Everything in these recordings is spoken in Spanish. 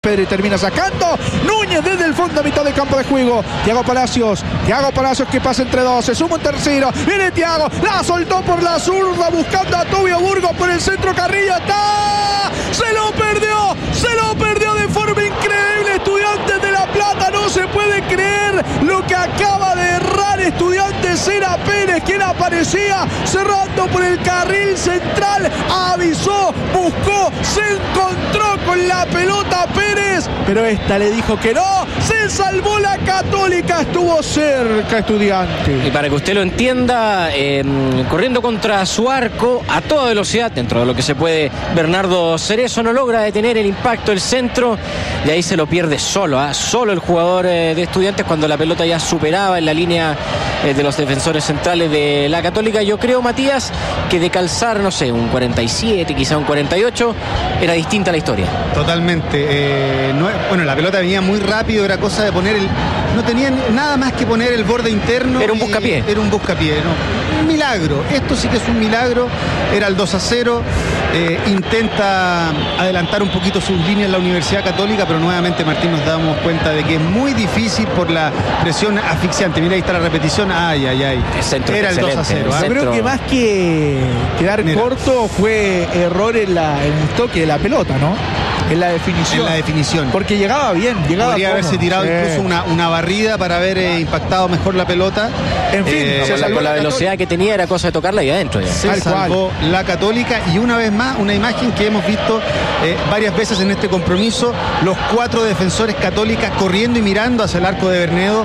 Pedri termina sacando. Núñez desde el fondo a mitad de campo de juego. Thiago Palacios que pasa entre dos. Se suma un tercero. Viene Thiago. La soltó por la zurda buscando a Tobio Burgos por el centro. Carrillo está. Se lo perdió de forma increíble. Estudiantes de La Plata. No se puede creer lo que acaba de errar Estudiantes. Era Pérez quien aparecía cerrando por el carril central. Avisó, buscó, se encontró con la pelota Pérez, pero esta le dijo que no. Se salvó la Católica, estuvo cerca Estudiantes. Y para que usted lo entienda, corriendo contra su arco a toda velocidad, dentro de lo que se puede, Bernardo Cerezo no logra detener el impacto del centro y ahí se lo pierde solo, solo el jugador de Estudiantes cuando la pelota ya superaba en la línea de los defensores centrales de la Católica. Yo creo, Matías, que de calzar, no sé, un 47, quizá un 48, era distinta la historia. Totalmente. Bueno, la pelota venía muy rápido, era cosa de poner no tenían nada más que poner el borde interno. Era un buscapié. Era un buscapié, ¿no? Un milagro. Esto sí que es un milagro. Era el 2-0. Intenta adelantar un poquito sus líneas en la Universidad Católica, pero nuevamente, Martín, nos damos cuenta de que es muy difícil por la presión asfixiante. Mira, ahí está la repetición. Ay. Era el 2-0. Yo creo que más que quedar corto fue error en el toque de la pelota, ¿no? En la definición. Porque llegaba bien, podría haberse tirado incluso una barrida para haber impactado mejor la pelota. En fin, con la velocidad que tenía era cosa de tocarla ahí adentro. Se salvó la Católica. Y una vez más, una imagen que hemos visto varias veces en este compromiso, los 4 defensores Católicas corriendo y mirando hacia el arco de Bernedo.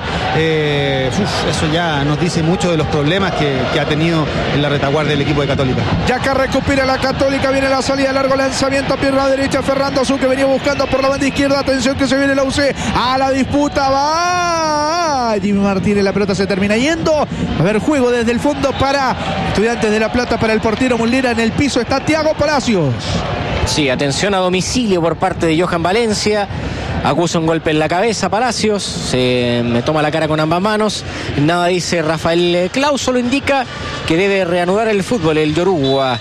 Eso ya nos dice mucho de los problemas que ha tenido en la retaguardia del equipo de Católica. Ya que recupera la Católica, viene la salida, largo lanzamiento a pierna derecha, Ferrando Azul, que venía buscando por la banda izquierda. Atención que se viene la UC a la disputa. Va Jimmy Martínez, la pelota se termina yendo. A ver, juego desde el fondo para Estudiantes de La Plata, para el portero Muslera. En el piso está Thiago Palacios. Sí, atención a domicilio por parte de Johan Valencia. Acusa un golpe en la cabeza Palacios, se me toma la cara con ambas manos. Nada dice Rafael Clau, solo indica que debe reanudar el fútbol el Yoruba.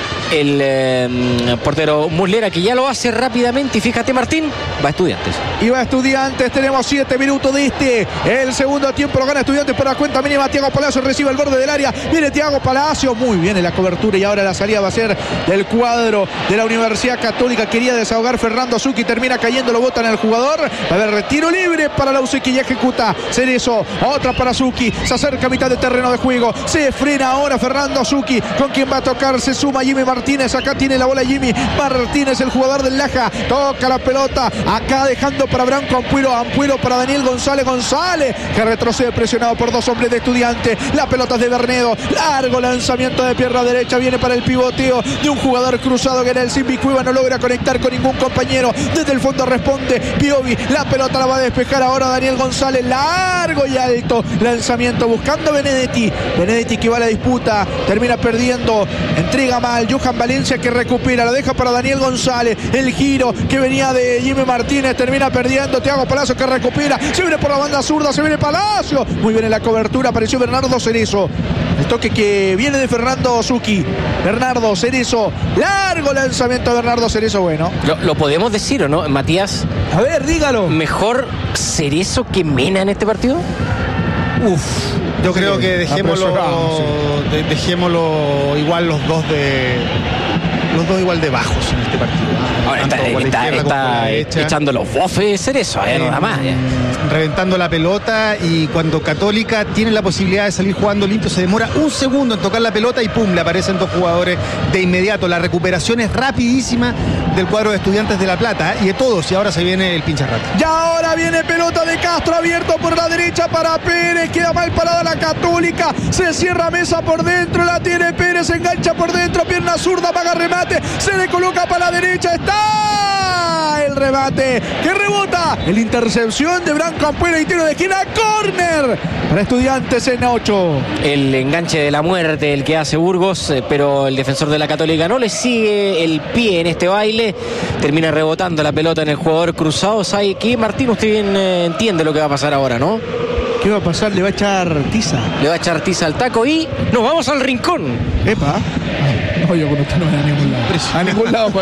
El portero Muslera, que ya lo hace rápidamente. Y fíjate, Martín, va a Estudiantes. Y va a Estudiantes, tenemos 7 minutos de el segundo tiempo, lo gana Estudiantes por la cuenta mínima. Thiago Palacios recibe el borde del área, viene Thiago Palacios, muy bien en la cobertura, y ahora la salida va a ser del cuadro de la Universidad Católica. Quería desahogar Fernando Zucchi, termina cayendo, lo botan al jugador. Va a haber retiro libre para la UC, que ya ejecuta Cerezo, otra para Zucchi, se acerca a mitad de terreno de juego, se frena ahora Fernando Zucchi, con quien va a tocar, se suma Jimmy Martínez. Acá tiene la bola Jimmy Martínez, el jugador del Laja, toca la pelota, acá dejando para Branco Ampuero para Daniel González, que retrocede presionado por 2 hombres de Estudiantes. La pelota es de Bernedo, largo lanzamiento de pierna derecha, viene para el pivoteo de un jugador cruzado que era el Simbi Cueva, no logra conectar con ningún compañero. Desde el fondo responde Piovi, la pelota la va a despejar ahora Daniel González, largo y alto lanzamiento buscando Benedetti que va a la disputa, termina perdiendo, entrega mal Johan Valencia, que recupera, la deja para Daniel González, el giro que venía de Jimmy Martínez, termina perdiendo Thiago Palacios, que recupera, se viene por la banda zurda, se viene Palacios, muy bien en la cobertura, apareció Bernardo Cerezo, el toque que viene de Fernando Zucchi, Bernardo Cerezo, largo lanzamiento de Bernardo Cerezo. Bueno, ¿Lo podemos decir o no, Matías? A ver, dígalo. ¿Mejor Cerezo que Mena en este partido? Yo creo que dejémoslo igual los dos igual de bajos en este partido. Ahora está echando los bofes Cerezo, nada más. Reventando la pelota, y cuando Católica tiene la posibilidad de salir jugando limpio, se demora un segundo en tocar la pelota y pum, le aparecen 2 jugadores de inmediato. La recuperación es rapidísima del cuadro de Estudiantes de La Plata, y de todos, y ahora se viene el pincharrata. Y ahora viene pelota de Castro, abierto por la derecha para Pérez, queda mal parada la Católica, se cierra Mesa por dentro, la tiene Pérez, se engancha por dentro, pierna zurda, paga remate, se le coloca para la derecha, está el remate, que rebota, la intercepción de Branco Ampuero y tiro de esquina, córner para Estudiantes en 8. El enganche de la muerte, el que hace Burgos, pero el defensor de la Católica no le sigue el pie en este baile, termina rebotando la pelota en el jugador cruzado. ¿Sabe qué, Martín? Usted bien entiende lo que va a pasar ahora, ¿no? ¿Qué va a pasar? Le va a echar tiza. Le va a echar tiza al taco y nos vamos al rincón. Epa. No, yo con usted no voy a ningún lado. A ningún lado.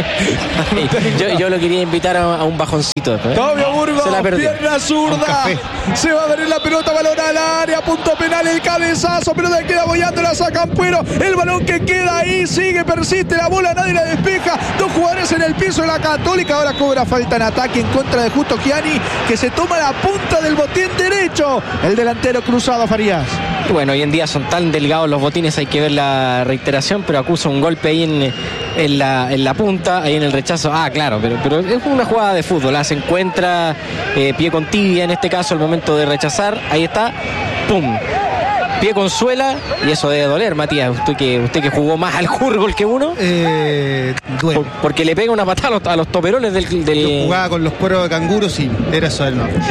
Yo lo quería invitar a un bajoncito después. Tobio Burgos, Se la perdió. pierna zurda. Se va a ver en la pelota, balón al área, punto penal, el cabezazo, pero de queda bollando, la saca Ampuero. El balón que queda ahí, sigue, persiste la bola, nadie la despeja. Dos jugadores en el piso de la Católica. Ahora cobra falta en ataque en contra de Justo Gianni, que se toma la punta del botín derecho. El delantero cruzado, Farías. Bueno, hoy en día son tan delgados los botines, hay que ver la reiteración, pero acusa un golpe ahí en la punta, ahí en el rechazo. Ah, claro, pero es una jugada de fútbol. Se encuentra pie con tibia en este caso al momento de rechazar. Ahí está, ¡pum! Pie con suela, y eso debe doler, Matías. Usted que jugó más al fútbol que uno. Duele. Porque le pega una patada a los toperoles del... Yo jugaba con los cueros de canguro, sí, era eso del norte.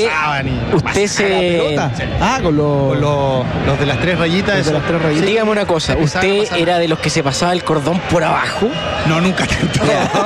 Usted se... Con los de las tres rayitas. De las tres rayitas. Dígame una cosa, ¿usted era de los que se pasaba el cordón por abajo? No, nunca tanto.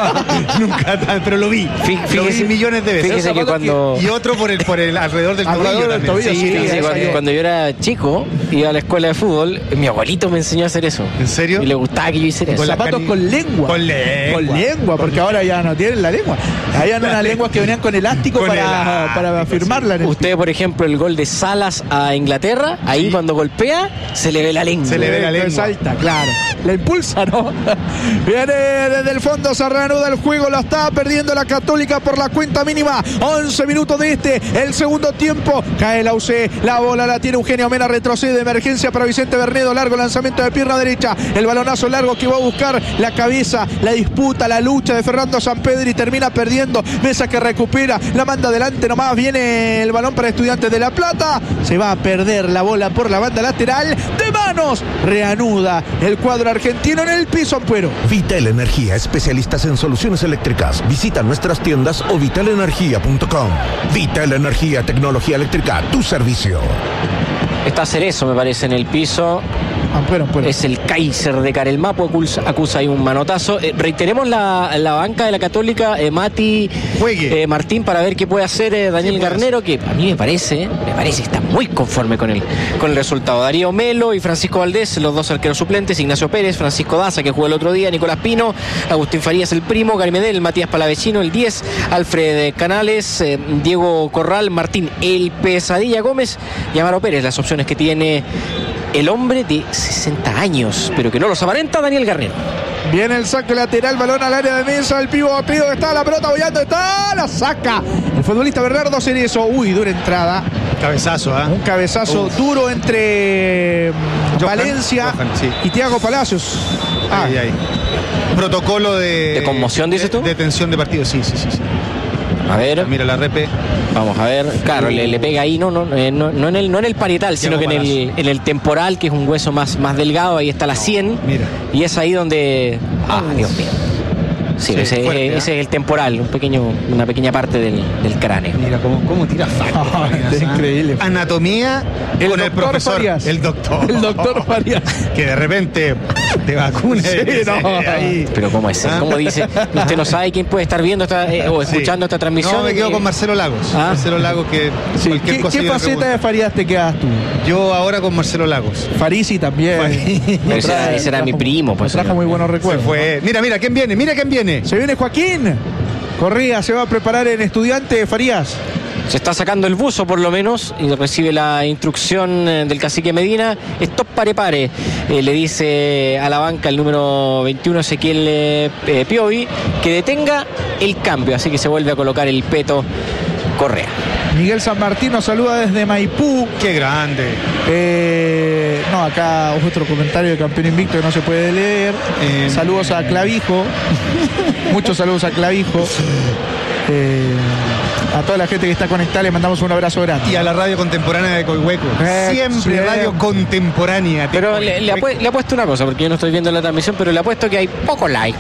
Nunca tanto, pero lo vi. Lo vi millones de veces. Fíjese que cuando... Y otro por el alrededor del Alrededor del tobillo. tobillo, Sí, sí, cuando yo era chico, iba a la escuela de fútbol, mi abuelito me enseñó a hacer eso. ¿En serio? Y le gustaba que yo hiciera eso. Zapatos con lengua. Con lengua. Porque ahora ya no tienen la lengua. Habían unas lenguas que venían con elástico para firmarla. Usted, por ejemplo, el gol de Salas a Inglaterra, ahí cuando golpea, se le ve la lengua. Se le ve la lengua. Salta, claro. La impulsa, ¿no? Viene desde el fondo, se reanuda el juego, lo está perdiendo la Católica por la cuenta mínima. 11 minutos de el segundo tiempo. Cae la UC, la bola la tiene Eugenio Mena, retrocede de emergencia para Vicente Bernedo, largo lanzamiento de pierna derecha, el balonazo largo que va a buscar la cabeza, la disputa, la lucha de Fernando Sampedri y termina perdiendo. Mesa que recupera, la manda adelante nomás, viene el balón para Estudiantes de La Plata, se va a perder la bola por la banda lateral, de manos, reanuda el cuadro argentino en el piso, Ampuero. Vital Energía, especialistas en soluciones eléctricas. Visita nuestras tiendas o vitalenergia.com. Vital Energía, tecnología eléctrica, tu servicio. Está Cerezo, me parece, en el piso. Ampuero. Es el Kaiser de Carelmapo, acusa ahí un manotazo. Reiteremos la banca de la Católica, Mati, Martín, para ver qué puede hacer Daniel Garnero, que a mí me parece que está muy conforme con el resultado. Darío Melo y Francisco Valdés, los dos arqueros suplentes, Ignacio Pérez, Francisco Daza, que jugó el otro día, Nicolás Pino, Agustín Farías el primo, Gary Medel, Matías Palavecino el 10, Alfred Canales, Diego Corral, Martín el Pesadilla Gómez y Amaro Pérez, las opciones que tiene el hombre de 60 años, pero que no los aparenta, Daniel Garnero. Viene el saque lateral, balón al área de Mesa, el pivoteo, está la pelota bollando, está, la saca el futbolista Bernardo Cerezo. Uy, dura entrada. Cabezazo, Un cabezazo duro entre Valencia y Thiago Palacios. Ahí. Protocolo de conmoción, dices tú. Detención de partido, sí. A ver. Mira la repe. Vamos a ver. Claro, le pega ahí, no en el parietal, sino que en el temporal, que es un hueso más delgado. Ahí está la 100. Mira. Y es ahí donde... Dios mío. Sí, ese es el temporal, una pequeña parte del cráneo. Mira cómo tira Es increíble. Anatomía con el profesor Farías. El doctor Farías. Que de repente te vacuna. Ahí. Pero ¿cómo es? ¿Cómo dice? Usted no sabe quién puede estar viendo o escuchando esta transmisión. No, me quedo con Marcelo Lagos. Marcelo Lagos, que cualquier cosa. ¿Qué faceta de Farías te quedas tú? Yo ahora con Marcelo Lagos. Farisi también. Ese era mi primo, pues. Trajo muy buenos recuerdos. Mira quién viene. Se viene Joaquín Correa, se va a preparar en Estudiante Farías. Se está sacando el buzo por lo menos y recibe la instrucción del cacique Medina. Stop, pare. Le dice a la banca el número 21 Ezequiel Piovi que detenga el cambio. Así que se vuelve a colocar el peto Correa. Miguel San Martín nos saluda desde Maipú. ¡Qué grande! Acá otro comentario de Campeón Invicto que no se puede leer. Saludos a Clavijo. Muchos saludos a Clavijo. A toda la gente que está conectada le mandamos un abrazo grande. Y a la radio contemporánea de Coihueco. Siempre radio contemporánea. Pero le apuesto una cosa, porque yo no estoy viendo la transmisión, pero le apuesto que hay poco like.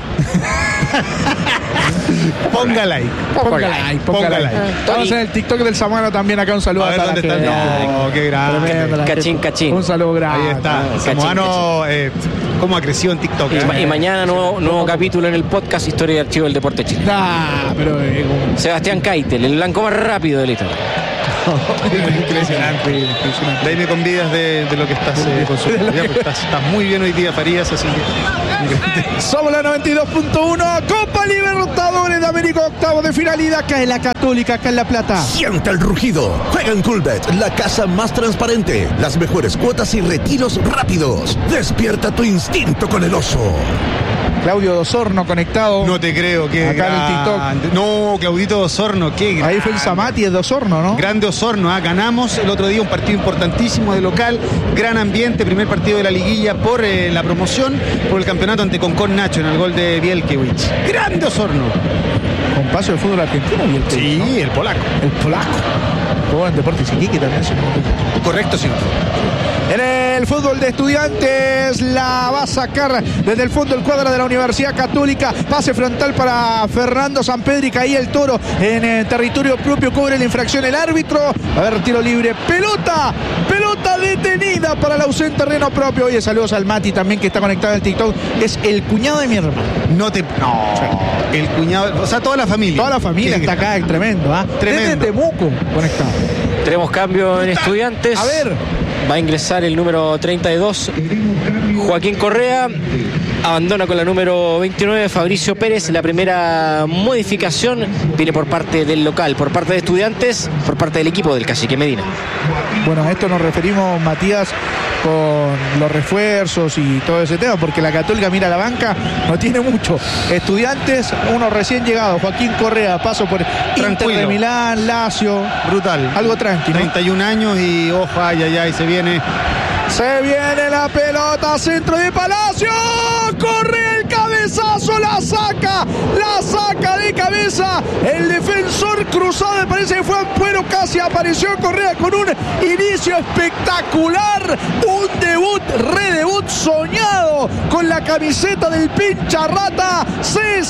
Ponga like. Vamos en el TikTok del Samuano también. Acá un saludo a ver dónde está. No, qué grande. Cachín. Un saludo grande. Ahí está. Samuano, cómo ha crecido en TikTok. Y mañana nuevo capítulo en el podcast Historia y Archivo del Deporte Chileno. Pero Sebastián Keitel, el blanco más rápido de la historia. Impresionante. De ahí me convidas de lo que estás consumiendo. Estás muy bien hoy día, Farías, así que... Somos la 92.1, Copa Libertadores de América, octavo de final, y acá en la Católica, acá en La Plata. Siente el rugido. Juega en Coolbet, la casa más transparente. Las mejores cuotas y retiros rápidos. Despierta tu instinto con el oso. Claudio Osorno conectado. No te creo, que acá en el TikTok. No, Claudito Osorno, qué grande. Ahí fue el Zamati de Osorno, ¿no? Grande Osorno, ganamos el otro día un partido importantísimo de local, gran ambiente, primer partido de la liguilla por la promoción, por el campeonato ante Concord Nacho en el gol de Bielkiewicz. Grande Osorno. Con paso del fútbol argentino y el sí, ¿no? El polaco. El polaco. Jugó en Deportes Iquique también. Correcto, señor. En el fútbol de Estudiantes la va a sacar desde el fondo el cuadro de la Universidad Católica. Pase frontal para Fernando Sampedri. Caía el Toro en territorio propio. Cubre la infracción el árbitro. A ver, tiro libre. Pelota detenida para la ausente terreno propio. Oye, saludos al Mati también, que está conectado al TikTok. Es el cuñado de mi hermano. No. El cuñado, o sea, toda la familia. Toda la familia está acá, tremendo, ¿ah? Tremendo. Desde Temuco conectado. Tenemos cambio en Estudiantes. A ver. Va a ingresar el número 32, Joaquín Correa. Abandona con la número 29, Fabricio Pérez. La primera modificación viene por parte del local, por parte de Estudiantes, por parte del equipo del Cacique Medina. Bueno, a esto nos referimos, Matías, con los refuerzos y todo ese tema, porque la Católica, mira, la banca no tiene mucho. Estudiantes, uno recién llegado, Joaquín Correa, paso por Inter de Milán, Lazio. Brutal. Algo tranquilo. 31 años y ojo, ay, se viene. Se viene la pelota, centro de Palacio. Corre el cabezazo, la saca de cabeza. El defensor cruzado, me parece que fue Ampuero, casi apareció Correa con un inicio espectacular. Un debut, redebut soñado con la camiseta del Pincharrata. Se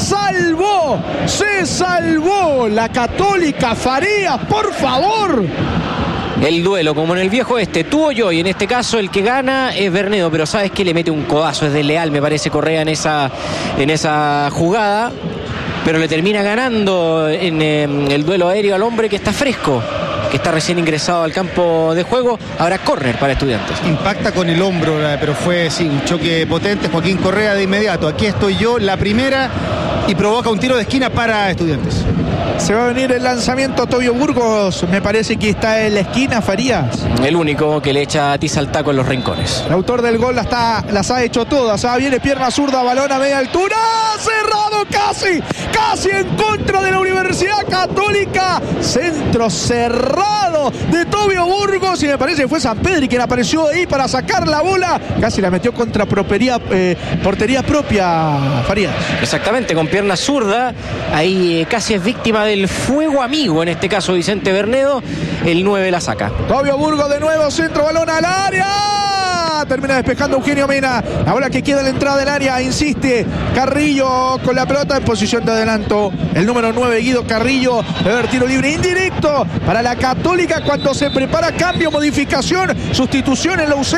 salvó la Católica. Farías, por favor. El duelo, como en el viejo tú o yo, y en este caso el que gana es Bernedo, pero ¿sabes qué? Le mete un codazo, es desleal, me parece, Correa en esa jugada, pero le termina ganando en el duelo aéreo al hombre que está fresco, que está recién ingresado al campo de juego. Ahora córner para Estudiantes. Impacta con el hombro, pero fue sí, un choque potente. Joaquín Correa de inmediato. Aquí estoy yo, la primera, y provoca un tiro de esquina para Estudiantes. Se va a venir el lanzamiento. Tobio Burgos, me parece que está en la esquina, Farías. El único que le echa tiza al taco en los rincones. El autor del gol las ha hecho todas. Viene pierna zurda, balón a media altura. Cerrado casi en contra de la Universidad Católica. Centro cerrado de Tobio Burgos, y me parece que fue Sampedri quien apareció ahí para sacar la bola. Casi la metió contra portería propia, Farías. Exactamente, con pierna zurda. Ahí casi es víctima del fuego amigo, en este caso Vicente Bernedo. El 9 la saca. Tobio Burgos de nuevo, centro, balón al área. Termina despejando Eugenio Mena. La bola que queda en la entrada del área. Insiste Carrillo con la pelota en posición de adelanto. El número 9, Guido Carrillo. Debe haber tiro libre indirecto para la Católica cuando se prepara cambio, modificación, sustitución en la UC.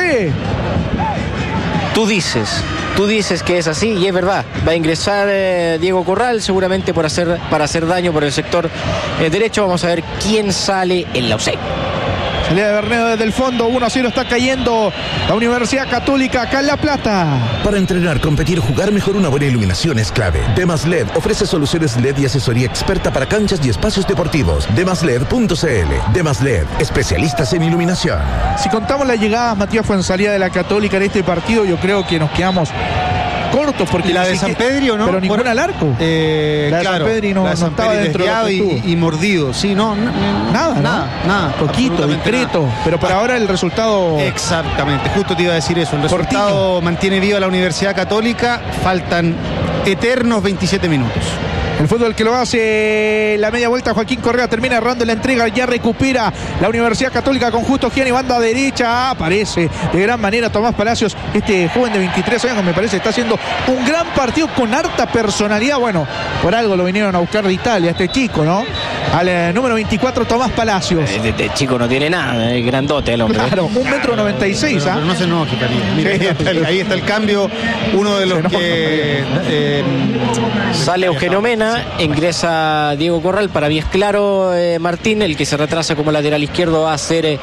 Tú dices que es así, y es verdad. Va a ingresar Diego Corral, seguramente para hacer daño por el sector derecho. Vamos a ver quién sale en la UC. Salida de Bernedo desde el fondo, 1-0 está cayendo la Universidad Católica acá en La Plata. Para entrenar, competir, jugar mejor, una buena iluminación es clave. Demas LED ofrece soluciones LED y asesoría experta para canchas y espacios deportivos. Demasled.cl. Demas LED, especialistas en iluminación. Si contamos la llegada, Matías, Fuenzalía de la Católica en este partido, yo creo que nos quedamos cortos, porque la de Sampedri, ¿o no? Pero ninguna al arco. La de Sampedri no estaba dentro y mordido. Sí, nada. Poquito, discreto. Nada. Pero por ahora el resultado. Exactamente, justo te iba a decir eso. El resultado mantiene viva la Universidad Católica. Faltan eternos 27 minutos. El fútbol que lo hace la media vuelta, Joaquín Correa termina errando la entrega, ya recupera la Universidad Católica con Justo Gianni, banda derecha, aparece de gran manera Tomás Palacios, este joven de 23 años, me parece está haciendo un gran partido con harta personalidad. Bueno, por algo lo vinieron a buscar de Italia, este chico, ¿no? al número 24, Tomás Palacios. De chico no tiene nada, es grandote el hombre. Claro, 1,96 m. Pero no se enoje, Farías. Mira, ahí está el cambio. Uno de los que sale Eugenio Mena, ingresa Diego Corral. Para mí es claro, Martín, el que se retrasa como lateral izquierdo va a ser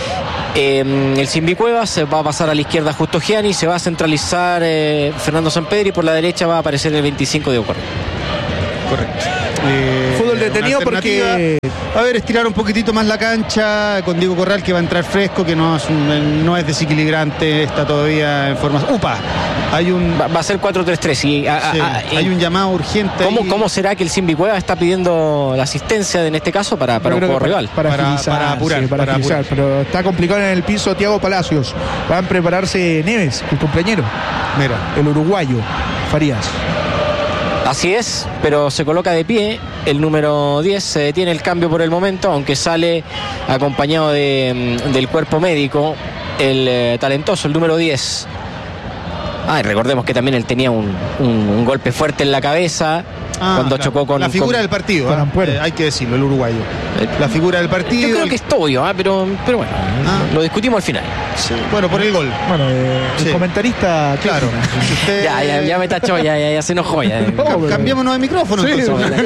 el Simbi Cuevas, va a pasar a la izquierda Justo Gianni, se va a centralizar Fernando Sampedri, y por la derecha va a aparecer el 25 Diego Corral. Correcto. Fútbol detenido porque... A ver, estirar un poquitito más la cancha con Diego Corral, que va a entrar fresco, que no es desequilibrante, está todavía en forma... ¡Upa! Va a ser 4-3-3 hay un llamado urgente. ¿Cómo será que el Simbi Cueva está pidiendo la asistencia en este caso para un juego rival? Para apurar. Pero está complicado en el piso Thiago Palacios. Van a prepararse Neves, el compañero. Mira, el uruguayo, Farías. Así es, pero se coloca de pie. El número 10 se detiene el cambio por el momento, aunque sale acompañado del cuerpo médico, el talentoso, el número 10. Recordemos que también él tenía un golpe fuerte en la cabeza cuando chocó con... La figura del partido, hay que decirlo, el uruguayo. La figura del partido. Yo creo que es Tobio, pero bueno, lo discutimos al final. Sí, bueno, por el gol. Bueno, el comentarista, claro. Ya me tachó, ya se enojó. Cambiémonos de micrófono. Sí,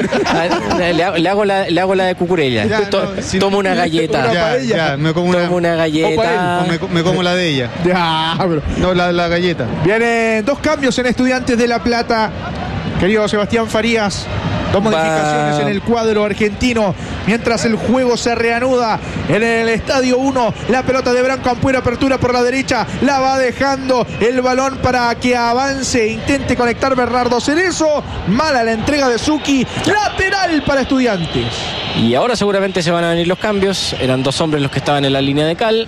le hago la de Cucurella. Tomo una galleta. Me como una galleta. O me como la de ella. No, la galleta. Vienen 2 cambios en Estudiantes de La Plata. Querido Sebastián Farías, 2 modificaciones en el cuadro argentino mientras el juego se reanuda en el Estadio 1. La pelota de Branco Ampuero, apertura por la derecha, la va dejando el balón para que avance, intente conectar Bernardo Cerezo. Mala la entrega de Zucchi, lateral para Estudiantes. Y ahora seguramente se van a venir los cambios. Eran 2 hombres los que estaban en la línea de cal.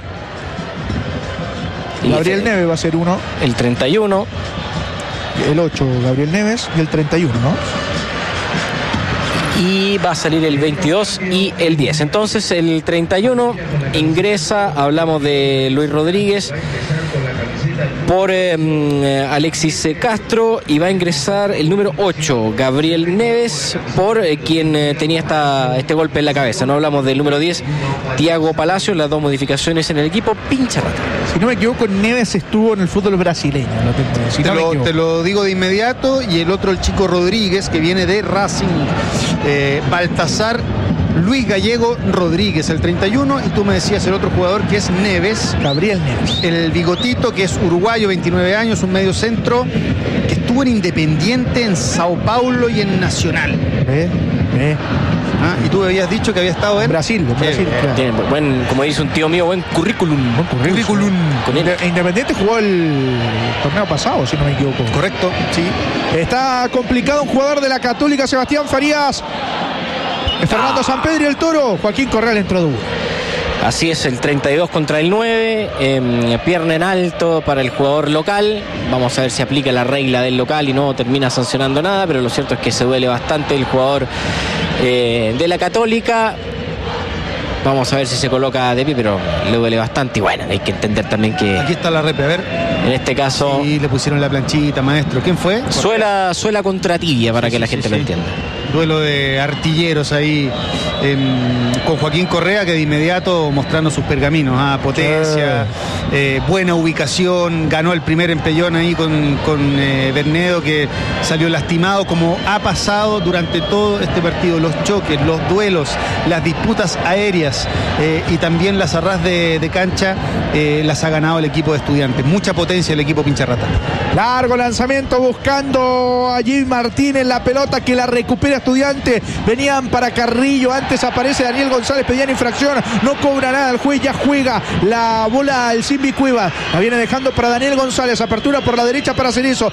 Gabriel Neves va a ser uno. El 31. El 8, Gabriel Neves, y el 31, ¿no? Y va a salir el 22 y el 10. Entonces el 31 ingresa, hablamos de Luis Rodríguez por Alexis Castro, y va a ingresar el número 8, Gabriel Neves, por quien tenía este golpe en la cabeza. No hablamos del número 10, Thiago Palacios. Las 2 modificaciones en el equipo, Pincharrata. Si no me equivoco, Neves estuvo en el fútbol brasileño. Te lo digo de inmediato. Y el otro, el Chico Rodríguez, que viene de Racing. Baltasar Luis Gallego Rodríguez, el 31, y tú me decías el otro jugador, que es Neves. Gabriel Neves. El bigotito, que es uruguayo, 29 años, un medio centro, que estuvo en Independiente, en Sao Paulo y en Nacional. Y tú habías dicho que había estado en Brasil. Tiene como dice un tío mío, buen currículum. Con Independiente jugó el torneo pasado, si no me equivoco. Correcto, sí. Está complicado un jugador de la Católica, Sebastián Farías. Fernando Sampedri, el Toro. Joaquín Corral entró duro. Así es, el 32 contra el 9, pierna en alto para el jugador local. Vamos a ver si aplica la regla del local y no termina sancionando nada, pero lo cierto es que se duele bastante el jugador de la Católica. Vamos a ver si se coloca de pie, pero le duele bastante. Y bueno, hay que entender también que... Aquí está la repe, a ver. En este caso... Sí, le pusieron la planchita, maestro. ¿Quién fue? Suela contra tibia, para que la gente lo entienda. Duelo de artilleros ahí con Joaquín Correa, que de inmediato mostrando sus pergaminos, potencia, buena ubicación, ganó el primer empellón ahí con Bernedo, que salió lastimado, como ha pasado durante todo este partido. Los choques, los duelos, las disputas aéreas y también las arras de cancha las ha ganado el equipo de Estudiantes. Mucha potencia el equipo Pincharrata. Largo lanzamiento buscando allí Martínez, la pelota que la recupera Estudiantes. Venían para Carrillo, antes aparece Daniel González, pedían infracción, no cobra nada, el juez ya juega la bola al Simbi Cueva, la viene dejando para Daniel González, apertura por la derecha para Cerezo,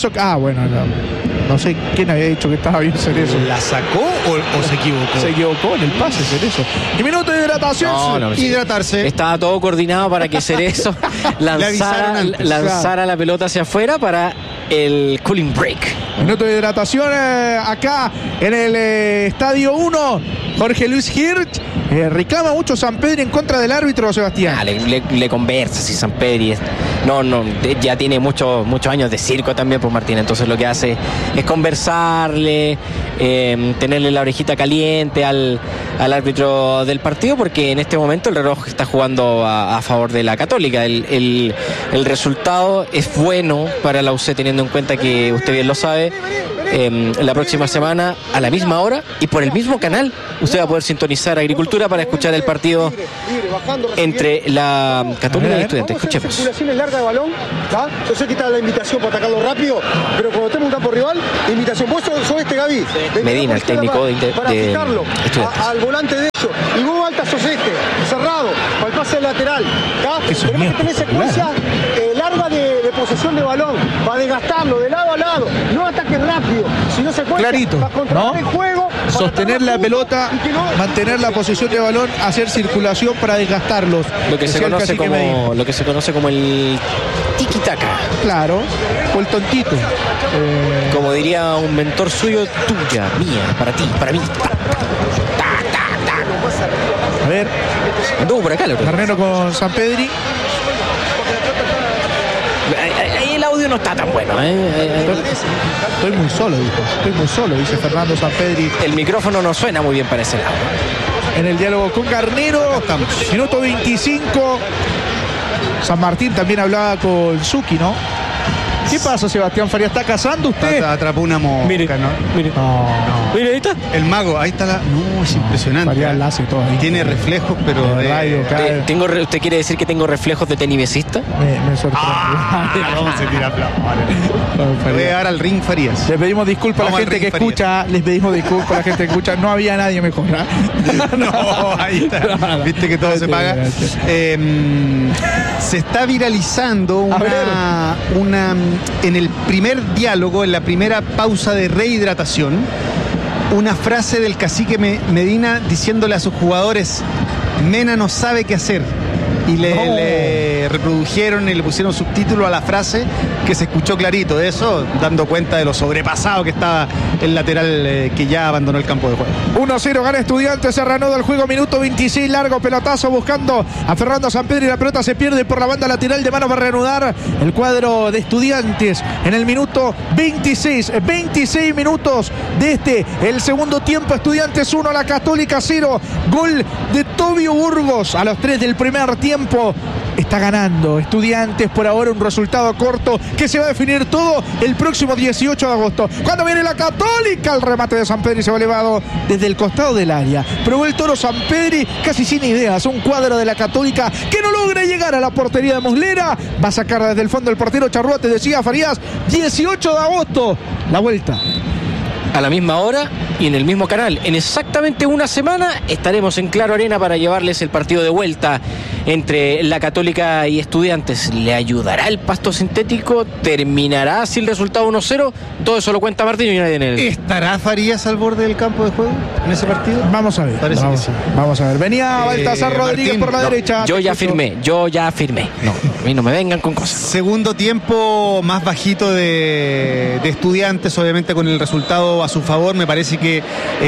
no sé quién había dicho que estaba bien Cerezo. ¿La sacó o se equivocó? Se equivocó en el pase, Cerezo. Y minuto de hidratación. Hidratarse. Estaba todo coordinado para que Cerezo lanzara la pelota hacia afuera para el cooling break. Minuto de hidratación acá en el Estadio 1. Jorge Luis Hirsch. Reclama mucho Sampedri en contra del árbitro, Sebastián. Le conversa si Sampedri ya tiene muchos años de circo también, pues Martín. Entonces lo que hace es conversarle, tenerle la orejita caliente al árbitro del partido, porque en este momento el reloj está jugando a favor de la Católica. El resultado es bueno para la UC, teniendo en cuenta que usted bien lo sabe. La próxima semana a la misma hora y por el mismo canal usted va a poder sintonizar Agricultura para escuchar el partido entre la Católica y Estudiantes. Escuchemos. Circulación larga de balón, ¿tá? Yo sé que está la invitación para atacarlo rápido, pero cuando tenemos un campo rival, invitación. Vos sos Gaby. Medina, el técnico para fijarlo al volante de ellos. Y vos, Alta, sos cerrado, para el pase lateral, ¿tá? Tenemos que tener secuencia larga de posesión de balón, para desgastarlo de lado a lado, no ataques rápido, si no se puede, clarito, para controlar el juego, sostener la pelota, mantener la posición de balón, hacer circulación para desgastarlos. Lo que se conoce como el tiki-taka. Claro, o el tontito. Como diría un mentor suyo, tuya, mía, para ti, para mí. A ver, anduvo por acá, Carnero con Sampedri. Ahí el audio no está tan bueno, Estoy muy solo, dice Fernando Sampedri. El micrófono no suena muy bien para ese lado. En el diálogo con Carnero, minuto 25. San Martín también hablaba con Zucchi, ¿no? ¿Qué pasa, Sebastián Farías? ¿Está cazando usted? Atrapó una mosca, mire, ¿no? Mire, ahí está. El mago, ahí está No, es impresionante. Farías la hace todo ahí. Tiene reflejos, pero ¿Usted quiere decir que tengo reflejos de tenimesista? Me sorprende. Vamos a tirar flores. Voy a dar al ring Farías. Le pedimos disculpas a la gente que escucha. Les pedimos disculpas a la gente que escucha. No había nadie mejor. No, ahí está. Viste que todo se paga. Se está viralizando en el primer diálogo, en la primera pausa de rehidratación, una frase del cacique Medina diciéndole a sus jugadores: Mena no sabe qué hacer. Y le reprodujeron y le pusieron subtítulo a la frase, que se escuchó clarito. De eso, dando cuenta de lo sobrepasado que estaba el lateral que ya abandonó el campo de juego. 1-0 gana Estudiantes, se reanuda el juego, minuto 26, largo pelotazo buscando a Fernando Sampedri, y la pelota se pierde por la banda lateral de mano para reanudar el cuadro de Estudiantes en el minuto 26 minutos de el segundo tiempo. Estudiantes 1, la Católica 0, gol de Tobio Burgos a los 3 del primer tiempo. Está ganando Estudiantes por ahora, un resultado corto que se va a definir todo el próximo 18 de agosto. Cuando viene la Católica, el remate de Sampedri se va elevado desde el costado del área. Probó el toro Sampedri casi sin ideas. Un cuadro de la Católica que no logra llegar a la portería de Muslera. Va a sacar desde el fondo el portero Charrúa, te decía Farías. 18 de agosto, la vuelta. A la misma hora y en el mismo canal. En exactamente una semana estaremos en Claro Arena para llevarles el partido de vuelta entre la Católica y Estudiantes. ¿Le ayudará el pasto sintético? ¿Terminará así el resultado 1-0? Todo eso lo cuenta Martín y nadie en él. ¿Estará Farías al borde del campo de juego en ese partido? Vamos a ver. Vamos a ver. Venía Baltasar Rodríguez por la derecha. Yo ya firmé. No, a mí no me vengan con cosas. Segundo tiempo más bajito de Estudiantes, obviamente con el resultado a su favor. Me parece que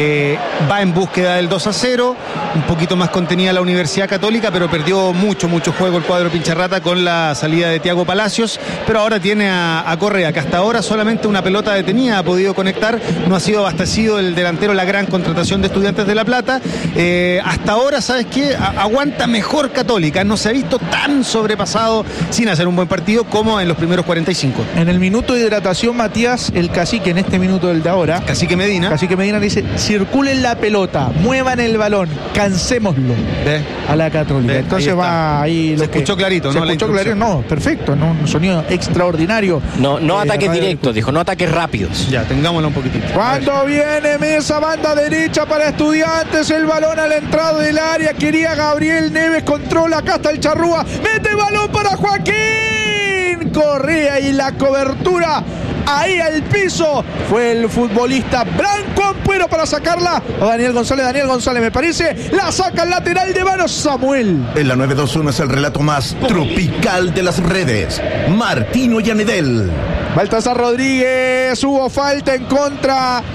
va en búsqueda del 2-0, un poquito más contenida la Universidad Católica, pero perdió mucho juego el cuadro Pincharrata con la salida de Thiago Palacios, pero ahora tiene a Correa, que hasta ahora solamente una pelota detenida ha podido conectar. No ha sido abastecido el delantero, la gran contratación de Estudiantes de La Plata. Hasta ahora, ¿sabes qué? Aguanta mejor Católica, no se ha visto tan sobrepasado sin hacer un buen partido como en los primeros 45. En el minuto de hidratación, Matías, el cacique, en este minuto del de ahora, Cacique Medina le dice: circulen la pelota, muevan el balón, cansémoslo a la Católica. Entonces ahí va ahí. Se escuchó clarito, ¿no? Se escuchó clarito, no, perfecto, ¿no? Un sonido extraordinario. No ataques directos, dijo, no ataques rápidos. Ya, tengámoslo un poquitito. Cuando viene Mesa, banda derecha para Estudiantes, el balón a la entrada del área, quería Gabriel Neves, controla, acá está el Charrúa, mete el balón para Joaquín Correa y la cobertura. Ahí al piso fue el futbolista Branco Ampuero para sacarla a Daniel González me parece, la saca el lateral de mano Samuel. En la 921 es el relato más tropical de las redes. Martino Yanedel. Baltasar Rodríguez, hubo falta en contra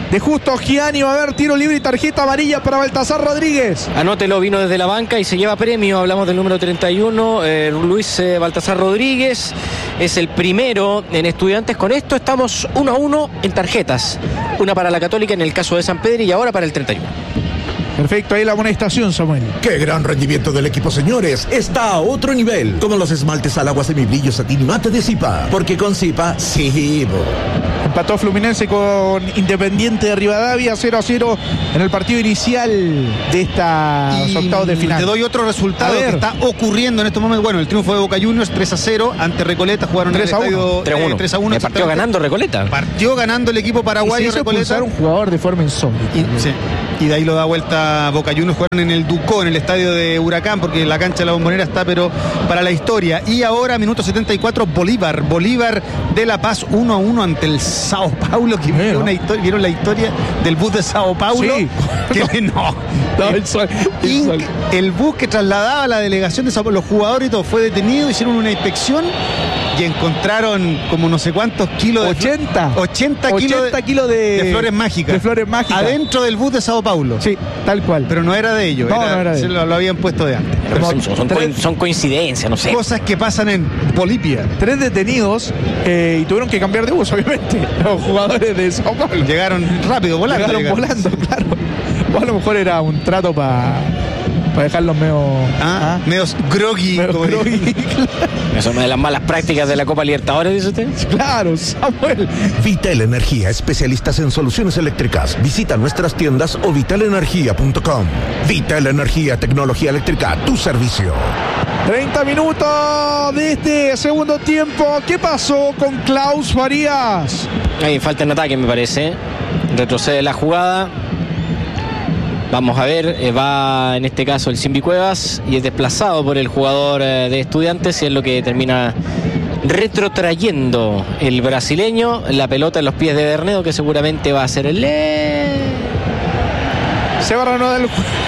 de Justo Gianni. Va a haber tiro libre y tarjeta amarilla para Baltasar Rodríguez. Anótelo, vino desde la banca y se lleva premio. Hablamos del número 31, Luis Baltasar Rodríguez. Es el primero en Estudiantes. Con esto estamos 1-1 en tarjetas. Una para la Católica en el caso de San Pedro y ahora para el 31. Perfecto, ahí la amonestación, Samuel. ¡Qué gran rendimiento del equipo, señores! Está a otro nivel, como los esmaltes al agua semibrillo satín y mate de Zipa. Porque con Zipa, sí. Empató Fluminense con Independiente de Rivadavia 0-0 en el partido inicial de estos octavos de final. Te doy otro resultado que está ocurriendo en estos momentos. Bueno, el triunfo de Boca Juniors 3-0 ante Recoleta. Jugaron 3-1. 3-1. Me partió ganando Recoleta. Partió ganando el equipo paraguayo. Y se hizo expulsar un jugador de forma insólita. Y de ahí lo da vuelta Boca Juniors. Jugaron en el Ducó, en el estadio de Huracán, porque la cancha de la Bombonera está, pero para la historia. Y ahora, minuto 74, Bolívar de La Paz 1-1 ante el Sao Paulo. Que ¿vieron la historia del bus de Sao Paulo? Sí. El bus que trasladaba a la delegación de Sao Paulo, los jugadores y todo, fue detenido, hicieron una inspección y encontraron como no sé cuántos kilos de 80 kilos de flores mágicas. Adentro del bus de Sao Paulo. Sí, tal cual. Pero no era de ellos. No era de ellos. Lo habían puesto de antes. Son coincidencias, no sé. Cosas que pasan en Bolivia. 3 detenidos y tuvieron que cambiar de bus, obviamente. Los jugadores de Sao Paulo. Llegaron rápido, volando. Llegaron volando, claro. O a lo mejor era un trato para dejarlos medios groggy. Eso es una de las malas prácticas de la Copa Libertadores, dice usted. Claro, Samuel. Vital Energía, especialistas en soluciones eléctricas. Visita nuestras tiendas o vitalenergia.com. Vital Energía, tecnología eléctrica, tu servicio. 30 minutos de este segundo tiempo. ¿Qué pasó con Klaus Farías? Hay falta en ataque, me parece. Retrocede la jugada. Vamos a ver, va en este caso el Simbi Cuevas y es desplazado por el jugador de Estudiantes y es lo que termina retrotrayendo el brasileño. La pelota en los pies de Bernedo, que seguramente va a ser el... Se va a reanudar el juego.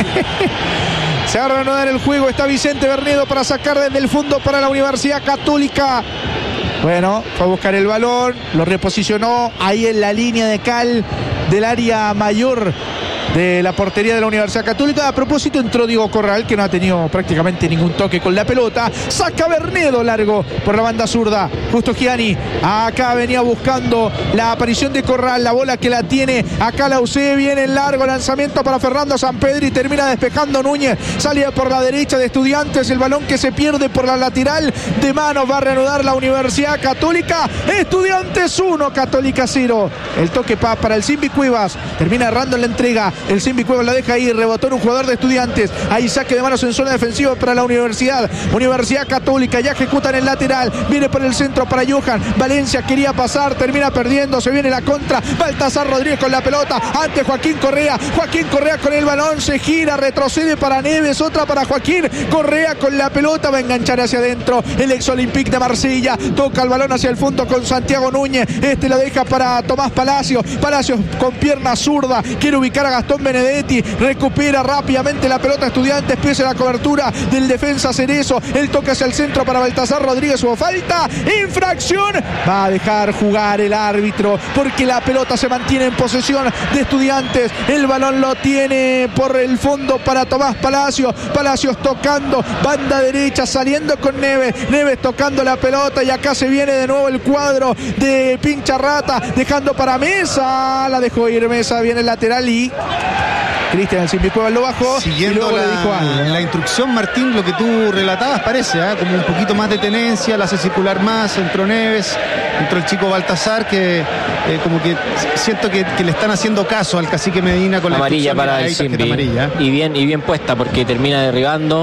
Se va a reanudar el juego. Está Vicente Bernedo para sacar desde el fondo para la Universidad Católica. Bueno, fue a buscar el balón, lo reposicionó ahí en la línea de cal del área mayor de la portería de la Universidad Católica. A propósito, entró Diego Corral, que no ha tenido prácticamente ningún toque con la pelota. Saca Bernedo largo por la banda zurda. Justo Gianni acá venía buscando la aparición de Corral, la bola que la tiene acá la UC. Viene el largo lanzamiento para Fernando Sampedri y termina despejando Núñez. Salida por la derecha de Estudiantes, el balón que se pierde por la lateral de manos. Va a reanudar la Universidad Católica. Estudiantes 1, Católica 0. El toque para el Simbi Cuevas. Termina errando en la entrega. El Simbi Cuevas la deja ahí, rebotó en un jugador de Estudiantes. Ahí saque de manos en zona defensiva para la Universidad Católica. Ya ejecutan el lateral. Viene por el centro para Johan. Valencia quería pasar, termina perdiendo. Se viene la contra. Baltasar Rodríguez con la pelota. Ante Joaquín Correa. Joaquín Correa con el balón. Se gira, retrocede para Neves. Otra para Joaquín Correa con la pelota. Va a enganchar hacia adentro el ex Olympique de Marsella. Toca el balón hacia el fondo con Santiago Núñez. Este lo deja para Tomás Palacios. Palacios con pierna zurda. Quiere ubicar a Gastón Benedetti. Recupera rápidamente la pelota Estudiantes. Pese a la cobertura del defensa Cerezo. El toque hacia el centro para Baltasar Rodríguez. Hubo falta. Infracción. Va a dejar jugar el árbitro porque la pelota se mantiene en posesión de Estudiantes. El balón lo tiene por el fondo para Tomás Palacios. Palacios tocando banda derecha, saliendo con Neves. Neves tocando la pelota y acá se viene de nuevo el cuadro de Pincharrata, dejando para Mesa. La dejó ir Mesa. Viene el lateral y Cristian Simbi Cuevas lo bajó. Siguiendo la instrucción, Martín, lo que tú relatabas parece, como un poquito más de tenencia, la hace circular más, entró Neves, entró el chico Baltasar, que como que siento que le están haciendo caso al cacique Medina con la amarilla para el Simbi. Y bien puesta porque termina derribando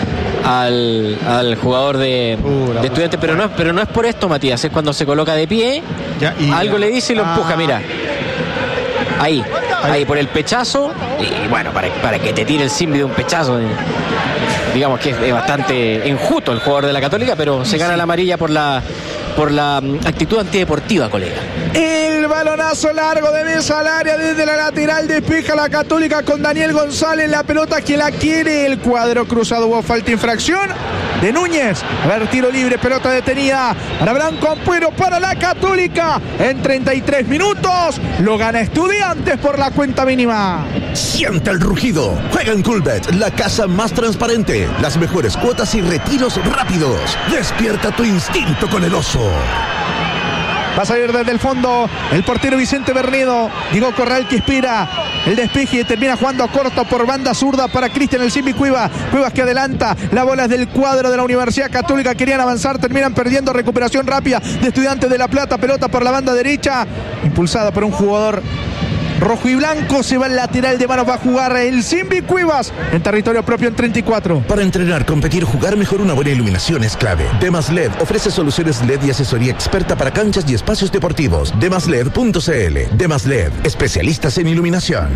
al jugador de Estudiantes, pero no es por esto, Matías, es cuando se coloca de pie, algo le dice y lo empuja, mira. Ahí por el pechazo. Y bueno, para que te tire el Simbi de un pechazo, digamos que es bastante enjuto el jugador de la Católica, pero se gana la amarilla por la actitud antideportiva, colega. El balonazo largo de mesa al área desde la lateral. Despeja la Católica con Daniel González. La pelota que la quiere el cuadro cruzado. Hubo falta, infracción de Núñez. A ver, tiro libre, pelota detenida para Branco Ampuero, para la Católica. En 33 minutos lo gana Estudiantes por la cuenta mínima. Siente el rugido. Juega en Coolbet, la casa más transparente. Las mejores cuotas y retiros rápidos. Despierta tu instinto con el oso. Va a salir desde el fondo el portero Vicente Bernedo. Diego Corral que espera el despeje y termina jugando corto por banda zurda para Cristian El Simbi Cuevas. Cuevas que adelanta. La bola es del cuadro de la Universidad Católica. Querían avanzar, terminan perdiendo. Recuperación rápida de Estudiantes de La Plata. Pelota por la banda derecha. Impulsada por un jugador rojo y blanco. Se va el lateral de manos. Va a jugar el Simbi Cuevas en territorio propio en 34. Para entrenar, competir, jugar mejor, una buena iluminación es clave. Demas LED ofrece soluciones LED y asesoría experta para canchas y espacios deportivos. Demasled.cl. Demas LED, especialistas en iluminación.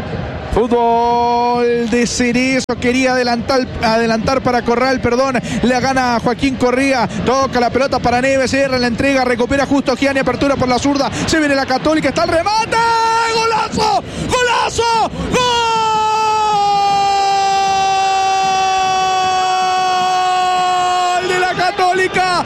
Fútbol de Cerezo, quería adelantar para Corral, la gana Joaquín Correa, toca la pelota para Neves, cierra la entrega, recupera justo Gianni, apertura por la zurda, se viene la Católica, está el remate, ¡golazo! ¡Golazo! ¡Gol de la Católica!